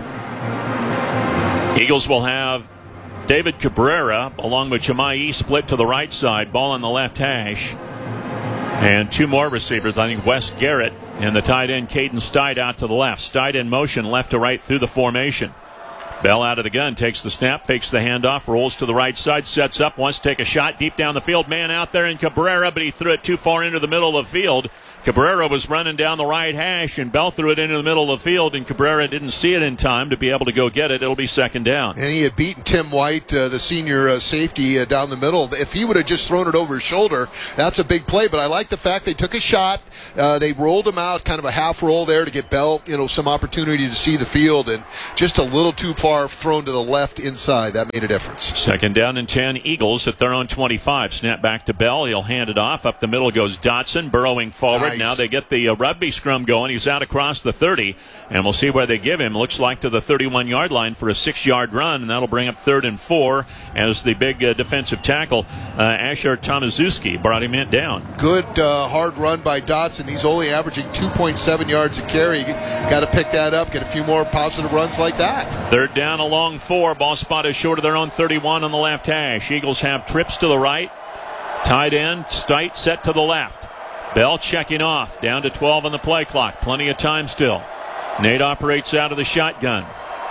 Eagles will have David Cabrera along with Jemai split to the right side, ball on the left hash. And two more receivers, I think Wes Garrett and the tight end Caden Stide out to the left. Stide in motion left to right through the formation. Bell out of the gun, takes the snap, fakes the handoff, rolls to the right side, sets up, wants to take a shot deep down the field. Man out there in Cabrera, but he threw it too far into the middle of the field. Cabrera was running down the right hash, and Bell threw it into the middle of the field, and Cabrera didn't see it in time to be able to go get it. It'll be second down. And he had beaten Tim White, uh, the senior uh, safety, uh, down the middle. If he would have just thrown it over his shoulder, that's a big play. But I like the fact they took a shot. Uh, they rolled him out, kind of a half roll there to get Bell, you know, some opportunity to see the field, and just a little too far thrown to the left inside. That made a difference. Second down and ten, Eagles at their own twenty-five. Snap back to Bell. He'll hand it off. Up the middle goes Dotson, burrowing forward. Nice. Now they get the uh, rugby scrum going. He's out across the thirty, and we'll see where they give him. Looks like to the thirty-one-yard line for a six-yard run, and that'll bring up third and four as the big uh, defensive tackle, uh, Asher Tomaszewski, brought him in down. Good uh, hard run by Dotson. He's only averaging two point seven yards a carry. Got to pick that up, get a few more positive runs like that. Third down along four. Ball spot is short of their own thirty-one on the left hash. Eagles have trips to the right. Tight end, Stite set to the left. Bell checking off. Down to twelve on the play clock. Plenty of time still. Nate operates out of the shotgun.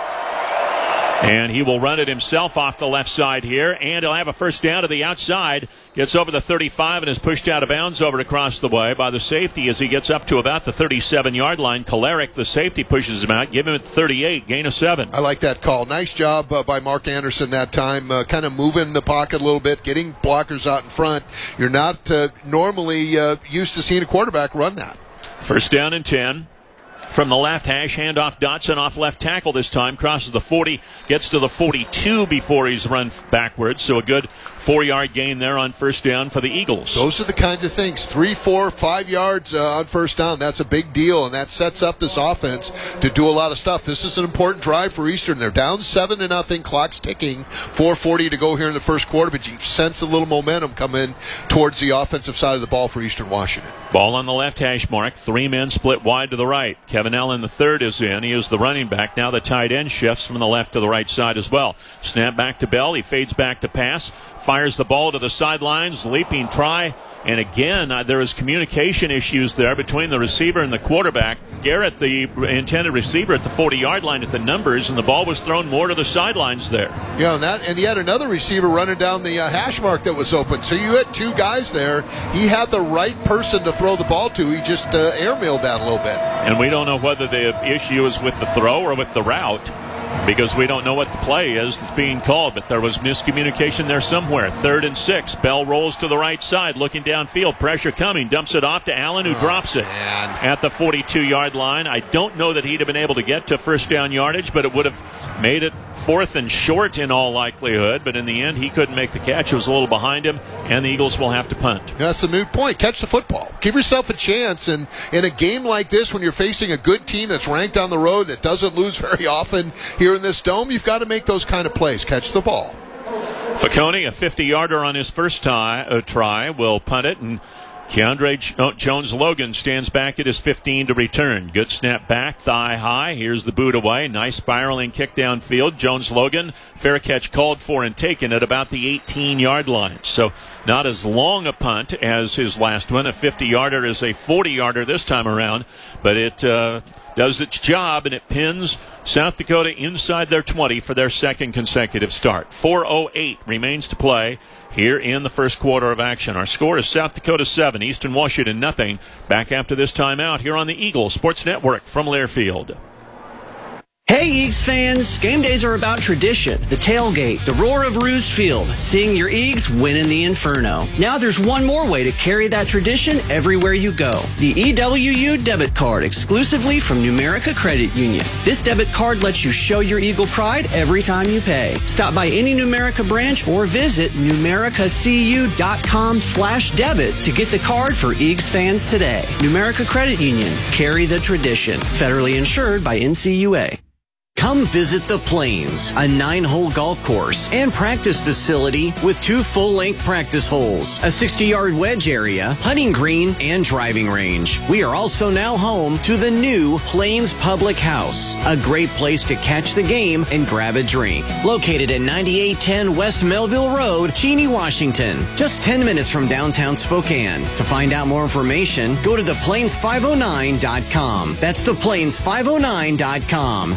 And he will run it himself off the left side here. And he'll have a first down to the outside. Gets over the thirty-five and is pushed out of bounds over across the way by the safety as he gets up to about the thirty-seven-yard line. Kolarek, the safety, pushes him out. Give him at thirty-eight. Gain of seven. I like that call. Nice job uh, by Mark Anderson that time. Uh, kind of moving the pocket a little bit, getting blockers out in front. You're not uh, normally uh, used to seeing a quarterback run that. First down and ten. From the left hash, handoff Dotson off left tackle this time. Crosses the forty, gets to the forty-two before he's run backwards. So a good four-yard gain there on first down for the Eagles. Those are the kinds of things. Three, four, five yards uh, on first down. That's a big deal, and that sets up this offense to do a lot of stuff. This is an important drive for Eastern. They're down seven to nothing. Clock's ticking. four forty to go here in the first quarter, but you sense a little momentum coming towards the offensive side of the ball for Eastern Washington. Ball on the left hash mark. Three men split wide to the right. Kevin Allen, the third, is in. He is the running back. Now the tight end shifts from the left to the right side as well. Snap back to Bell. He fades back to pass. Fires the ball to the sidelines. Leaping try. And again, uh, there is communication issues there between the receiver and the quarterback. Garrett, the intended receiver, at the forty-yard line at the numbers, and the ball was thrown more to the sidelines there. Yeah, and, that, and he had another receiver running down the uh, hash mark that was open. So you had two guys there. He had the right person to throw the ball to. He just uh, airmailed that a little bit. And we don't know whether the issue is with the throw or with the route, because we don't know what the play is that's being called, but there was miscommunication there somewhere. Third and six. Bell rolls to the right side, looking downfield. Pressure coming. Dumps it off to Allen, who oh, drops it man. at the forty-two-yard line. I don't know that he'd have been able to get to first down yardage, but it would have made it fourth and short in all likelihood. But in the end, he couldn't make the catch. It was a little behind him, and the Eagles will have to punt. That's the moot point. Catch the football. Give yourself a chance. And in a game like this, when you're facing a good team that's ranked on the road, that doesn't lose very often here in this dome, you've got to make those kind of plays. Catch the ball. Facconi, a fifty-yarder on his first tie, uh, try, will punt it, and Keandre Jones-Logan stands back at his fifteen to return. Good snap back, thigh high. Here's the boot away. Nice spiraling kick downfield. Jones-Logan, fair catch called for and taken at about the eighteen-yard line. So not as long a punt as his last one. A fifty-yarder is a forty-yarder this time around, but it uh, does its job, and it pins South Dakota inside their twenty for their second consecutive start. four oh eight remains to play here in the first quarter of action. Our score is South Dakota seven, Eastern Washington nothing. Back after this timeout here on the Eagle Sports Network from Learfield. Hey, Eags fans! Game days are about tradition. The tailgate, the roar of Roos Field, seeing your Eags win in the Inferno. Now there's one more way to carry that tradition everywhere you go. The E W U debit card, exclusively from Numerica Credit Union. This debit card lets you show your Eagle pride every time you pay. Stop by any Numerica branch or visit numericacu.com slash debit to get the card for Eags fans today. Numerica Credit Union. Carry the tradition. Federally insured by N C U A. Come Come visit The Plains, a nine-hole golf course and practice facility with two full-length practice holes, a sixty-yard wedge area, putting green, and driving range. We are also now home to the new Plains Public House, a great place to catch the game and grab a drink. Located at ninety-eight ten West Melville Road, Cheney, Washington, just ten minutes from downtown Spokane. To find out more information, go to the plains five oh nine dot com. That's the plains five oh nine dot com.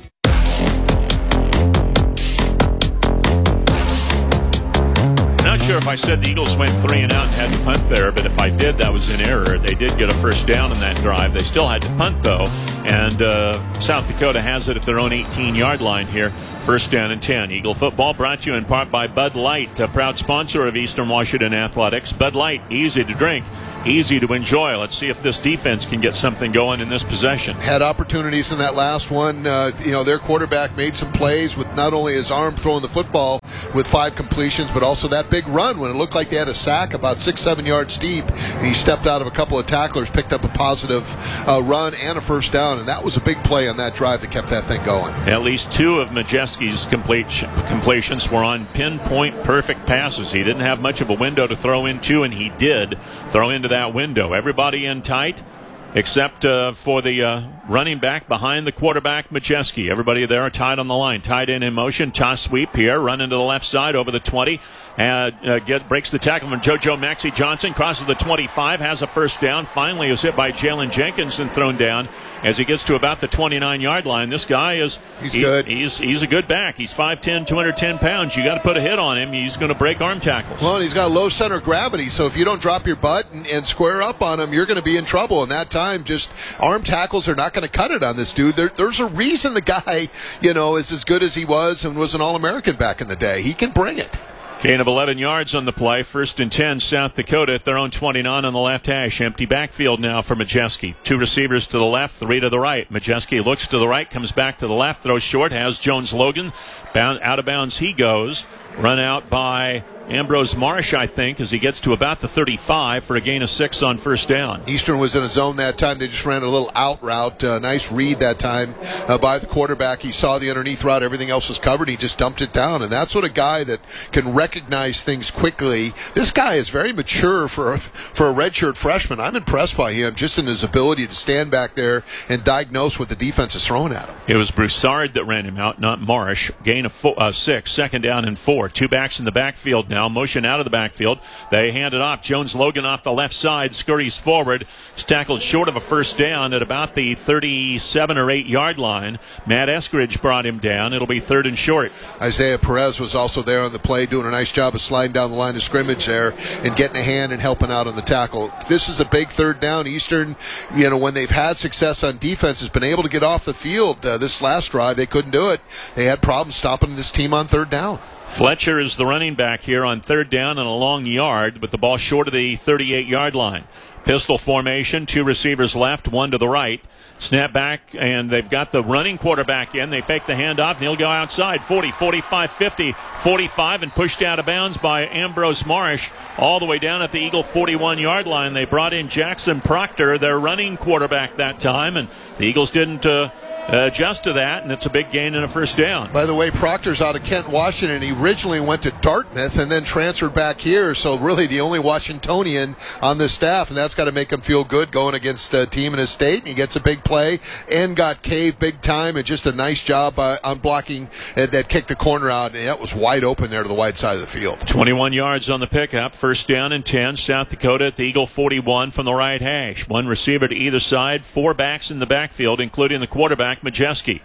Not sure if I said the Eagles went three and out and had to punt there, but if I did, that was an error. They did get a first down in that drive. They still had to punt, though, and uh, South Dakota has it at their own eighteen-yard line here. First down and ten. Eagle football brought to you in part by Bud Light, a proud sponsor of Eastern Washington Athletics. Bud Light, easy to drink, easy to enjoy. Let's see if this defense can get something going in this possession. Had opportunities in that last one. Uh, you know, their quarterback made some plays with not only his arm throwing the football with five completions, but also that big run when it looked like they had a sack about six, seven yards deep. And he stepped out of a couple of tacklers, picked up a positive uh, run and a first down, and that was a big play on that drive that kept that thing going. At least two of Majeski's complete completions were on pinpoint perfect passes. He didn't have much of a window to throw into, and he did throw into that window. Everybody in tight except uh, for the uh, running back behind the quarterback, Majeski. Everybody there are tied on the line. Tied in in motion. Toss sweep here. Running to the left side over the twenty. And uh, get, breaks the tackle from JoJo Maxey Johnson. Crosses the twenty-five. Has a first down. Finally is hit by Jalen Jenkins and thrown down as he gets to about the twenty-nine-yard line. This guy is he's he, good. He's, he's a good back. He's five ten, two hundred ten pounds. You got to put a hit on him. He's going to break arm tackles. Well, and he's got low center of gravity, so if you don't drop your butt and, and square up on him, you're going to be in trouble. And that time, just arm tackles are not going to cut it on this dude. There, there's a reason the guy, you know, is as good as he was and was an All-American back in the day. He can bring it. Gain of eleven yards on the play. First and ten, South Dakota at their own twenty-nine on the left hash. Empty backfield now for Majeski. Two receivers to the left, three to the right. Majeski looks to the right, comes back to the left, throws short, has Jones Logan. Bound, out of bounds he goes. Run out by Ambrose Marsh, I think, as he gets to about the thirty-five for a gain of six on first down. Eastern was in a zone that time. They just ran a little out route. Uh, nice read that time uh, by the quarterback. He saw the underneath route. Everything else was covered. He just dumped it down. And that's what a guy that can recognize things quickly. This guy is very mature for a, for a redshirt freshman. I'm impressed by him just in his ability to stand back there and diagnose what the defense is throwing at him. It was Broussard that ran him out, not Marsh. Gain of four, uh, six, second down and four. Two backs in the backfield now. Motion out of the backfield. They hand it off. Jones Logan off the left side, scurries forward. Is tackled short of a first down at about the thirty-seven or eight yard line. Matt Eskridge brought him down. It'll be third and short. Isaiah Perez was also there on the play, doing a nice job of sliding down the line of scrimmage there and getting a hand and helping out on the tackle. This is a big third down. Eastern, you know, when they've had success on defense, has been able to get off the field. Uh, this last drive, they couldn't do it. They had problems stopping this team on third down. Fletcher is the running back here on third down and a long yard with the ball short of the thirty-eight yard line. Pistol formation, two receivers left, one to the right. Snap back, and they've got the running quarterback in. They fake the handoff, and he'll go outside. forty, forty-five, fifty, forty-five, and pushed out of bounds by Ambrose Marsh all the way down at the Eagle forty-one yard line. They brought in Jackson Proctor, their running quarterback that time, and the Eagles didn't uh, adjust to that, and it's a big gain and a first down. By the way, Proctor's out of Kent, Washington. He originally went to Dartmouth and then transferred back here, so really the only Washingtonian on this staff, and that's got to make him feel good going against a team in his state. And he gets a big play and got caved big time, and just a nice job uh, on blocking uh, that kicked the corner out, and that was wide open there to the wide side of the field. twenty-one yards on the pickup, first down and ten. South Dakota at the Eagle forty-one from the right hash. One receiver to either side, four backs in the backfield, including the quarterback, Majeski.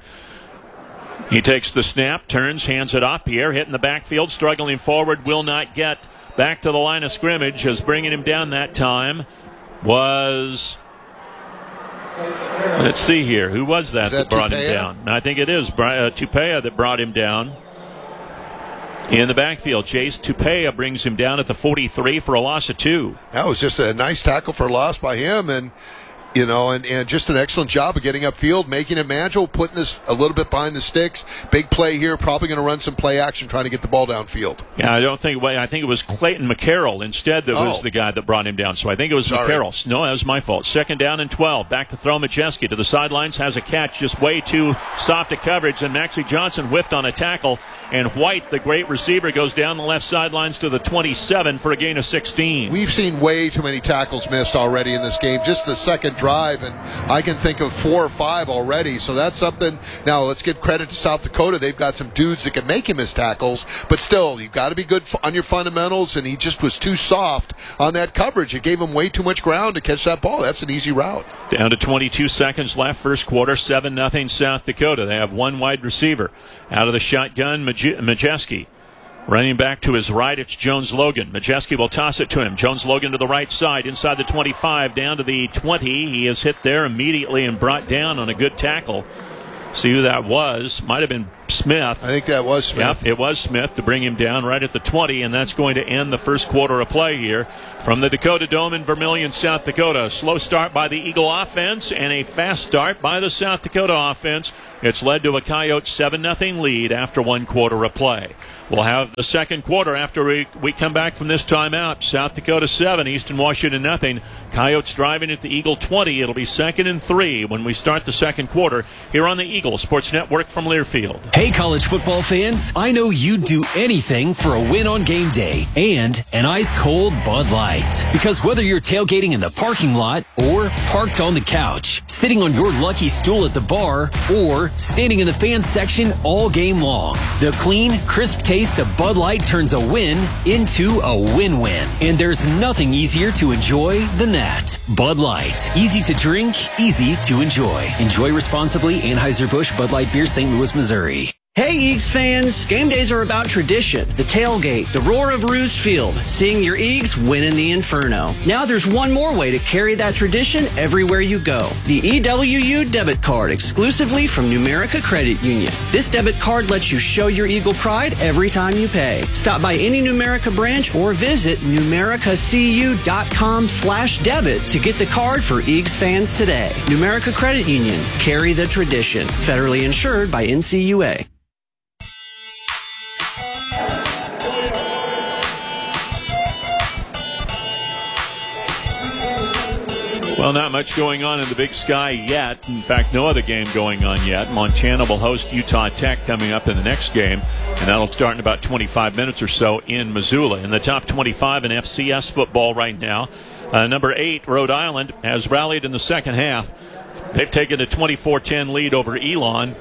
He takes the snap, turns, hands it off. Pierre hitting the backfield, struggling forward, will not get back to the line of scrimmage. As bringing him down that time was... Let's see here. Who was that, that, that brought Tupea? him down? I think it is uh, Tupea that brought him down. In the backfield, Jace Tupea brings him down at the forty-three for a loss of two. That was just a nice tackle for a loss by him, and you know, and, and just an excellent job of getting upfield, making it manageable, putting this a little bit behind the sticks. Big play here, probably going to run some play action, trying to get the ball downfield. Yeah, I don't think. I think it was Clayton McCarroll instead that oh. was the guy that brought him down. So I think it was Sorry. McCarroll. No, that was my fault. Second down and twelve. Back to throw Majewski to the sidelines. Has a catch, just way too soft a coverage, and Maxie Johnson whiffed on a tackle. And White, the great receiver, goes down the left sidelines to the twenty-seven for a gain of sixteen. We've seen way too many tackles missed already in this game. Just the second drive, and I can think of four or five already. So that's something. Now, let's give credit to South Dakota. They've got some dudes that can make him miss tackles, but still, you've got to be good on your fundamentals, and he just was too soft on that coverage. It gave him way too much ground to catch that ball. That's an easy route. Down to twenty-two seconds left, first quarter, seven nothing South Dakota. They have one wide receiver. Out of the shotgun, Maj- Majewski. Running back to his right, it's Jones Logan. Majewski will toss it to him. Jones Logan to the right side, inside the twenty-five, down to the twenty. He is hit there immediately and brought down on a good tackle. See who that was. Might have been Smith. I think that was Smith. Yep, it was Smith to bring him down right at the twenty, and that's going to end the first quarter of play here from the Dakota Dome in Vermillion, South Dakota. Slow start by the Eagle offense and a fast start by the South Dakota offense. It's led to a Coyote seven nothing lead after one quarter of play. We'll have the second quarter after we, we come back from this timeout. South Dakota seven, Eastern Washington nothing. Coyotes driving at the Eagle twenty. It'll be second and three when we start the second quarter here on the Eagle Sports Network from Learfield. Hey, college football fans, I know you'd do anything for a win on game day and an ice-cold Bud Light. Because whether you're tailgating in the parking lot or parked on the couch, sitting on your lucky stool at the bar, or standing in the fans section all game long, the clean, crisp taste of Bud Light turns a win into a win-win. And there's nothing easier to enjoy than that. Bud Light. Easy to drink, easy to enjoy. Enjoy responsibly. Anheuser-Busch Bud Light Beer, Saint Louis, Missouri. Hey, Eags fans! Game days are about tradition, the tailgate, the roar of Roos Field, seeing your Eags win in the Inferno. Now there's one more way to carry that tradition everywhere you go. The E W U debit card, exclusively from Numerica Credit Union. This debit card lets you show your Eagle pride every time you pay. Stop by any Numerica branch or visit numericacu.com slash debit to get the card for Eags fans today. Numerica Credit Union. Carry the tradition. Federally insured by N C U A. Well, not much going on in the Big Sky yet. In fact, no other game going on yet. Montana will host Utah Tech coming up in the next game, and that'll start in about twenty-five minutes or so in Missoula. In the top twenty-five in F C S football right now, uh, number eight, Rhode Island, has rallied in the second half. They've taken a twenty-four ten lead over Elon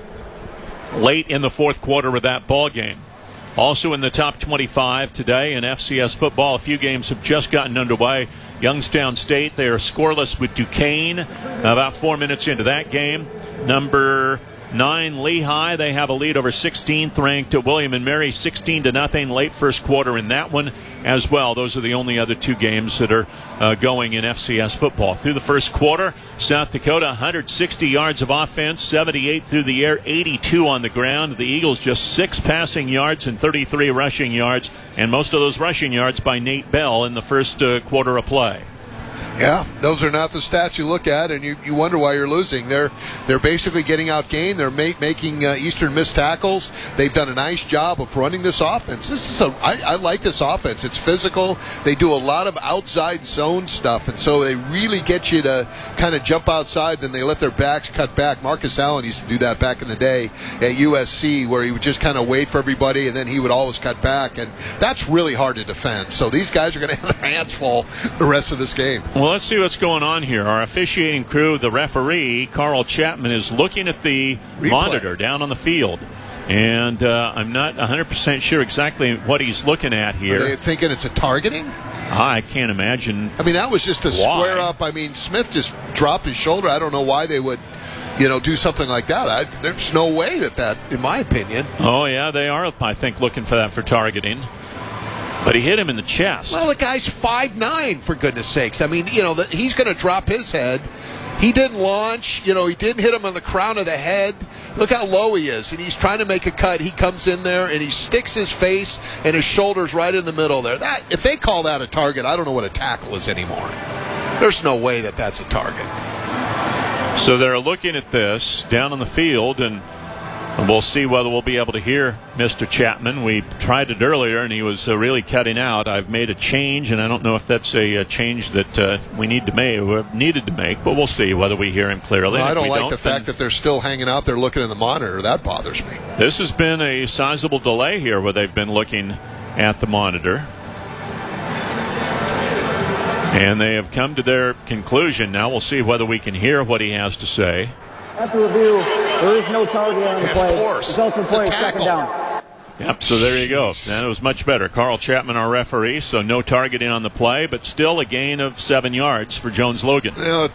late in the fourth quarter of that ball game. Also in the top twenty-five today in F C S football, a few games have just gotten underway. Youngstown State, they are scoreless with Duquesne about four minutes into that game. Number nine, Lehigh, they have a lead over sixteenth ranked William and Mary, sixteen to nothing, late first quarter in that one as well. Those are the only other two games that are uh, going in F C S football. Through the first quarter, South Dakota, one hundred sixty yards of offense, seventy-eight through the air, eighty-two on the ground. The Eagles just six passing yards and thirty-three rushing yards, and most of those rushing yards by Nate Bell in the first uh, quarter of play. Yeah, those are not the stats you look at, and you, you wonder why you're losing. They're they're basically getting outgained. They're ma- making uh, Eastern miss tackles. They've done a nice job of running this offense. This is a, I, I like this offense. It's physical. They do a lot of outside zone stuff, and so they really get you to kind of jump outside. Then they let their backs cut back. Marcus Allen used to do that back in the day at U S C, where he would just kind of wait for everybody, and then he would always cut back, and that's really hard to defend. So these guys are going to have their hands full the rest of this game. Well, let's see what's going on here. Our officiating crew, the referee, Carl Chapman, is looking at the Replay. monitor down on the field. And uh, I'm not one hundred percent sure exactly what he's looking at here. Are they thinking it's a targeting? I can't imagine. I mean, that was just a why. square up. I mean, Smith just dropped his shoulder. I don't know why they would, you know, do something like that. I, there's no way that that, in my opinion. Oh, yeah, they are, I think, looking for that for targeting. But he hit him in the chest. Well, the guy's five nine, for goodness sakes. I mean, you know, the, he's going to drop his head. He didn't launch. You know, he didn't hit him on the crown of the head. Look how low he is. And he's trying to make a cut. He comes in there, and he sticks his face and his shoulders right in the middle there. That, if they call that a target, I don't know what a tackle is anymore. There's no way that that's a target. So they're looking at this down on the field, and we'll see whether we'll be able to hear Mister Chapman. We tried it earlier, and he was uh, really cutting out. I've made a change, and I don't know if that's a, a change that uh, we need to make, or needed to make, but we'll see whether we hear him clearly. Well, I don't like don't, the fact that they're still hanging out there looking in the monitor. That bothers me. This has been a sizable delay here where they've been looking at the monitor. And they have come to their conclusion. Now we'll see whether we can hear what he has to say. After review, there is no target on the yeah, play. Of course. Result of the play is second down. Yep, so there you go. That was much better. Carl Chapman, our referee, so no targeting on the play, but still a gain of seven yards for Jones Logan. Oh,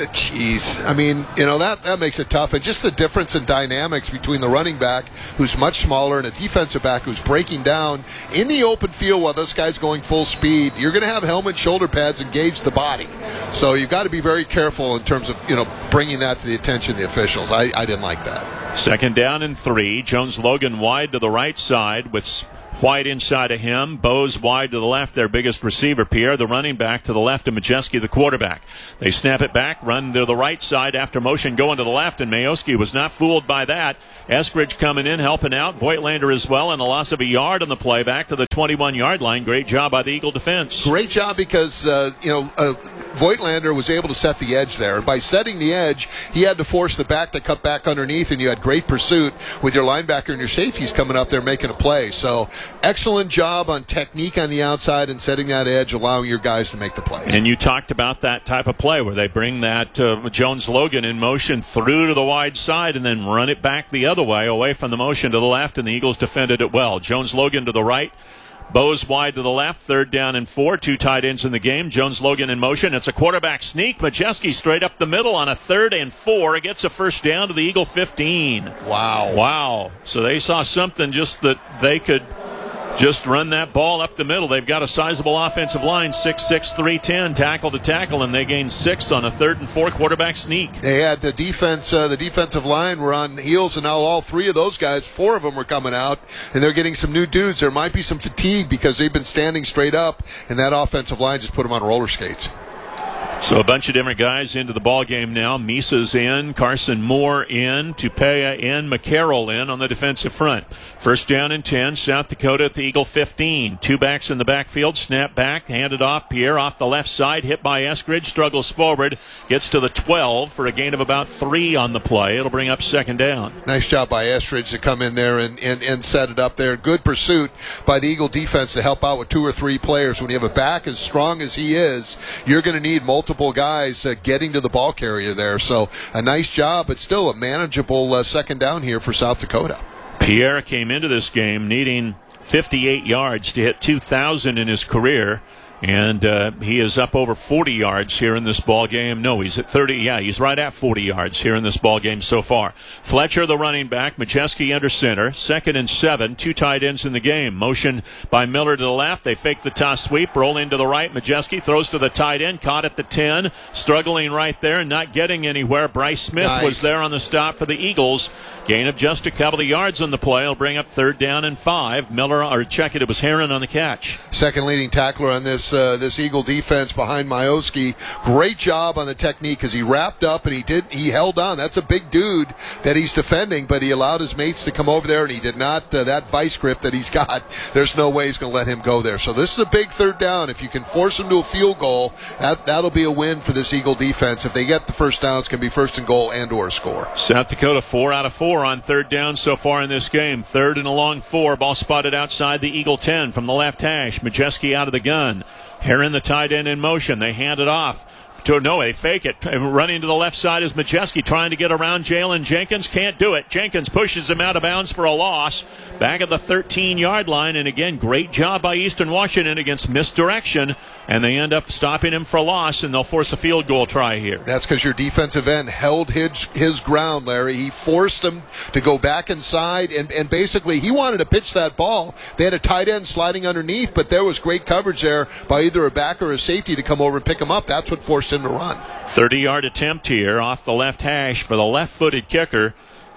jeez. I mean, you know, that, that makes it tough. And just the difference in dynamics between the running back, who's much smaller, and a defensive back who's breaking down in the open field while this guy's going full speed. You're going to have helmet, shoulder pads engage the body. So you've got to be very careful in terms of, you know, bringing that to the attention of the officials. I, I didn't like that. Second down and three. Jones Logan wide to the right side with White inside of him. Bose wide to the left, their biggest receiver. Pierre, the running back, to the left, and Majewski, the quarterback. They snap it back, run to the right side after motion going to the left, and Majewski was not fooled by that. Eskridge coming in, helping out. Voigtlander as well, and a loss of a yard on the play back to the twenty-one-yard line. Great job by the Eagle defense. Great job because, uh, you know, uh, Voigtlander was able to set the edge there. And by setting the edge, he had to force the back to cut back underneath, and you had great pursuit with your linebacker and your safeties coming up there making a play. So excellent job on technique on the outside and setting that edge, allowing your guys to make the plays. And you talked about that type of play where they bring that uh, Jones Logan in motion through to the wide side and then run it back the other way, away from the motion to the left, and the Eagles defended it well. Jones Logan to the right. Bose wide to the left, third down and four, two tight ends in the game. Jones Logan in motion. It's a quarterback sneak. Majewski straight up the middle on a third and four. It gets a first down to the Eagle fifteen. Wow. Wow. So they saw something just that they could just run that ball up the middle. They've got a sizable offensive line, six six, three ten, tackle to tackle, and they gained six on a third and four quarterback sneak. They had the defense, uh, the defensive line were on heels, and now all three of those guys, four of them were coming out, and they're getting some new dudes. There might be some fatigue because they've been standing straight up, and that offensive line just put them on roller skates. So a bunch of different guys into the ball game now. Misa's in, Carson Moore in, Tupea in, McCarroll in on the defensive front. First down and ten, South Dakota at the Eagle fifteen. Two backs in the backfield, snap back, handed off. Pierre off the left side, hit by Eskridge, struggles forward, gets to the twelve for a gain of about three on the play. It'll bring up second down. Nice job by Eskridge to come in there and, and, and set it up there. Good pursuit by the Eagle defense to help out with two or three players. When you have a back as strong as he is, you're going to need multiple Multiple guys uh, getting to the ball carrier there. So a nice job, but still a manageable uh, second down here for South Dakota. Pierre came into this game needing fifty-eight yards to hit two thousand in his career. And uh, he is up over forty yards here in this ball game. No, he's at thirty. Yeah, he's right at forty yards here in this ball game so far. Fletcher, the running back. Majewski under center. Second and seven. Two tight ends in the game. Motion by Miller to the left. They fake the toss sweep. Roll into the right. Majewski throws to the tight end. Caught at the ten. Struggling right there and not getting anywhere. Bryce Smith nice. was there on the stop for the Eagles. Gain of just a couple of yards on the play. Will bring up third down and five. Miller, or check it, it was Heron on the catch. Second leading tackler on this uh, this Eagle defense behind Majewski. Great job on the technique because he wrapped up and he did he held on. That's a big dude that he's defending, but he allowed his mates to come over there and he did not. Uh, that vice grip that he's got, there's no way he's going to let him go there. So this is a big third down. If you can force him to a field goal, that, that'll be a win for this Eagle defense. If they get the first down, it's going to be first and goal and or a score. South Dakota four out of four on third down so far in this game. Third and a long four. Ball spotted outside the Eagle ten from the left hash. Majewski out of the gun. Heron, the tight end, in motion. They hand it off. To, no, they fake it. Running to the left side is Majewski trying to get around Jalen Jenkins. Can't do it. Jenkins pushes him out of bounds for a loss. Back at the thirteen-yard line. And again, great job by Eastern Washington against misdirection. And they end up stopping him for a loss, and they'll force a field goal try here. That's because your defensive end held his, his ground, Larry. He forced him to go back inside, and, and basically he wanted to pitch that ball. They had a tight end sliding underneath, but there was great coverage there by either a back or a safety to come over and pick him up. That's what forced him to run. thirty-yard attempt here off the left hash for the left-footed kicker,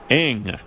Ng.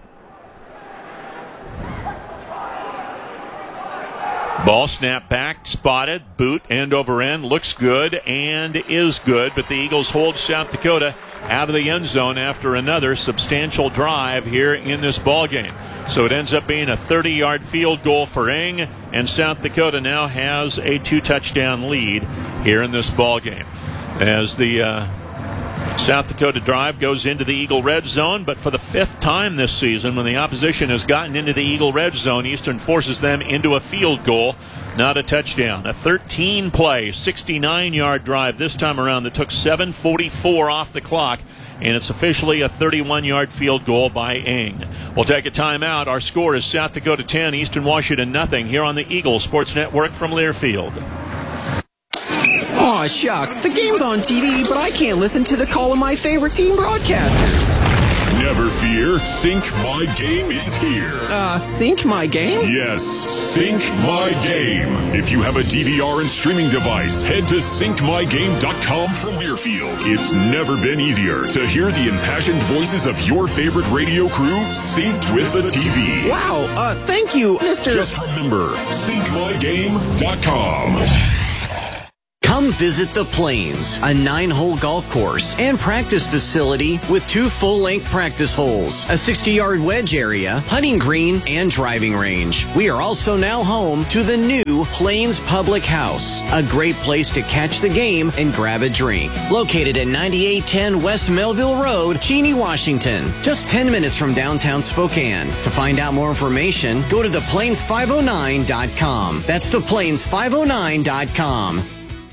Ball snap back, spotted, boot, end over end, looks good and is good, but the Eagles hold South Dakota out of the end zone after another substantial drive here in this ball game. So it ends up being a thirty-yard field goal for Eng, and South Dakota now has a two-touchdown lead here in this ball game. As the uh, South Dakota drive goes into the Eagle red zone, but for the fifth time this season, when the opposition has gotten into the Eagle red zone, Eastern forces them into a field goal, not a touchdown. A thirteen-play, sixty-nine-yard drive this time around that took seven forty-four off the clock, and it's officially a thirty-one-yard field goal by Eng. We'll take a timeout. Our score is South Dakota ten, Eastern Washington nothing, here on the Eagle Sports Network from Learfield. Aw, shucks. The game's on T V, but I can't listen to the call of my favorite team broadcasters. Never fear. Sync My Game is here. Uh, Sync My Game? Yes, Sync My Game. If you have a D V R and streaming device, head to sync my game dot com from Learfield. It's never been easier to hear the impassioned voices of your favorite radio crew synced with the T V. Wow, uh, thank you, Mister Just remember, sync my game dot com. Come visit The Plains, a nine-hole golf course and practice facility with two full-length practice holes, a sixty-yard wedge area, putting green, and driving range. We are also now home to the new Plains Public House, a great place to catch the game and grab a drink. Located at ninety-eight ten West Melville Road, Cheney, Washington, just ten minutes from downtown Spokane. To find out more information, go to the plains five oh nine dot com. That's the plains five oh nine dot com.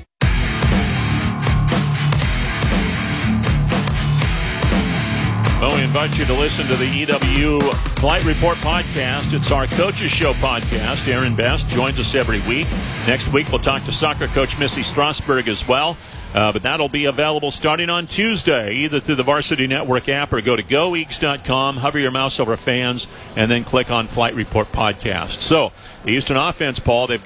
Well, we invite you to listen to the E W Flight Report podcast. It's our Coaches Show podcast. Aaron Best joins us every week. Next week, we'll talk to soccer coach Missy Strasburg as well. Uh, but that'll be available starting on Tuesday, either through the Varsity Network app or go to go eags dot com, hover your mouse over fans, and then click on Flight Report podcast. So, the Eastern offense, Paul, they've